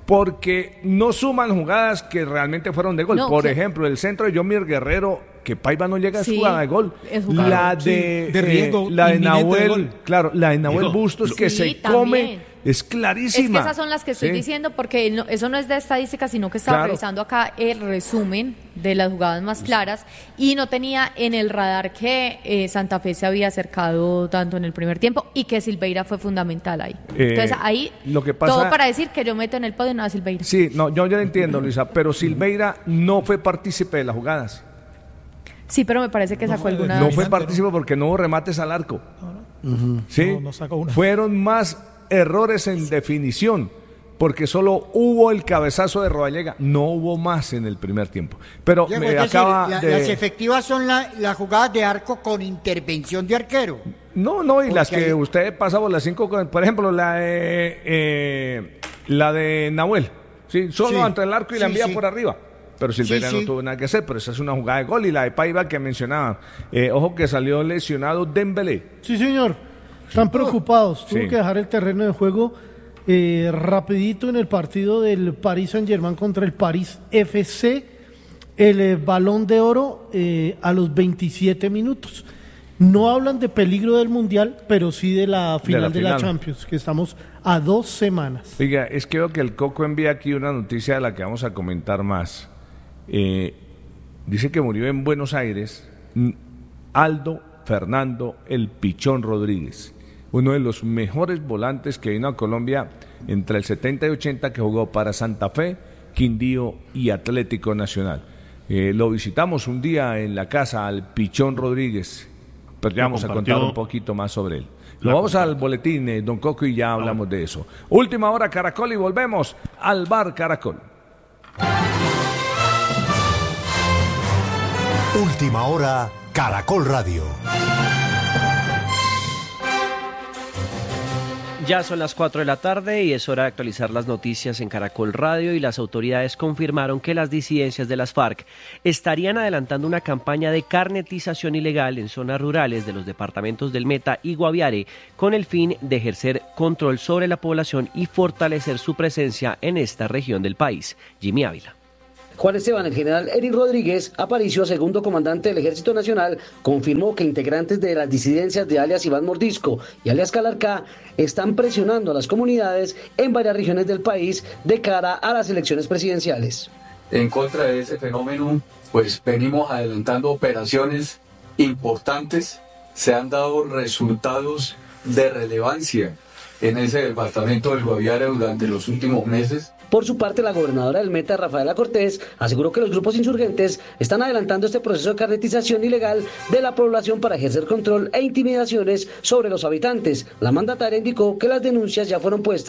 porque no suman jugadas que realmente fueron de gol. No, por ¿qué? ejemplo, el centro de Yomier Guerrero, que Paiva no llega a sí, jugada de gol. La de, sí, de riesgo, eh, la de Nahuel, de claro, la de Nahuel Digo, Bustos que sí, se también. come, es clarísima. Es que esas son las que estoy sí. diciendo, porque no, eso no es de estadística, sino que estaba claro. revisando acá el resumen de las jugadas más claras y no tenía en el radar que eh, Santa Fe se había acercado tanto en el primer tiempo y que Silveira fue fundamental ahí. Eh, Entonces ahí, lo que pasa, todo para decir que yo meto en el podio a Silveira. Sí, no, yo ya entiendo, Luisa, pero Silveira no fue partícipe de las jugadas. Sí, pero me parece que sacó no, alguna. No fue partícipe porque no hubo remates al arco. No, no. Uh-huh. Sí, no, no sacó una. Fueron más errores en definición, porque solo hubo el cabezazo de Rodallega, no hubo más en el primer tiempo. Pero Diego, me decir, acaba la, de... Las efectivas son las la jugadas de arco con intervención de arquero. No, no, y porque las que hay... usted pasa por las cinco, por ejemplo, la de, eh, la de Nahuel, ¿sí? Solo sí. entre el arco y sí, la envía sí. por arriba. Pero Silveira sí, sí. no tuvo nada que hacer, pero esa es una jugada de gol. Y la de Paiva que mencionaba, eh, ojo que salió lesionado Dembélé. Sí, señor, están preocupados, tuvo sí. que dejar el terreno de juego eh, rapidito en el partido del Paris Saint-Germain contra el París F C, el eh, Balón de Oro eh, a los veintisiete minutos. No hablan de peligro del Mundial, pero sí de la final de la, de final. la Champions, que estamos a dos semanas. Oiga, es que veo que el Coco envía aquí una noticia de la que vamos a comentar más. Eh, dice que murió en Buenos Aires Aldo Fernando El Pichón Rodríguez, uno de los mejores volantes que vino a Colombia entre el setenta y ochenta, que jugó para Santa Fe, Quindío y Atlético Nacional. Eh, lo visitamos un día en la casa al Pichón Rodríguez, pero ya vamos a contar un poquito más sobre él. Nos vamos al boletín, eh, don Coco, y ya hablamos de eso. Última hora Caracol y volvemos al Bar Caracol. Última hora, Caracol Radio. Ya son las cuatro de la tarde y es hora de actualizar las noticias en Caracol Radio, y las autoridades confirmaron que las disidencias de las FARC estarían adelantando una campaña de carnetización ilegal en zonas rurales de los departamentos del Meta y Guaviare con el fin de ejercer control sobre la población y fortalecer su presencia en esta región del país. Jimmy Ávila. Juan Esteban, el general Eric Rodríguez Aparicio, segundo comandante del Ejército Nacional, confirmó que integrantes de las disidencias de alias Iván Mordisco y alias Calarcá están presionando a las comunidades en varias regiones del país de cara a las elecciones presidenciales. En contra de ese fenómeno, pues venimos adelantando operaciones importantes, se han dado resultados de relevancia en ese departamento del Guaviare durante los últimos meses. Por su parte, la gobernadora del Meta, Rafaela Cortés, aseguró que los grupos insurgentes están adelantando este proceso de carnetización ilegal de la población para ejercer control e intimidaciones sobre los habitantes. La mandataria indicó que las denuncias ya fueron puestas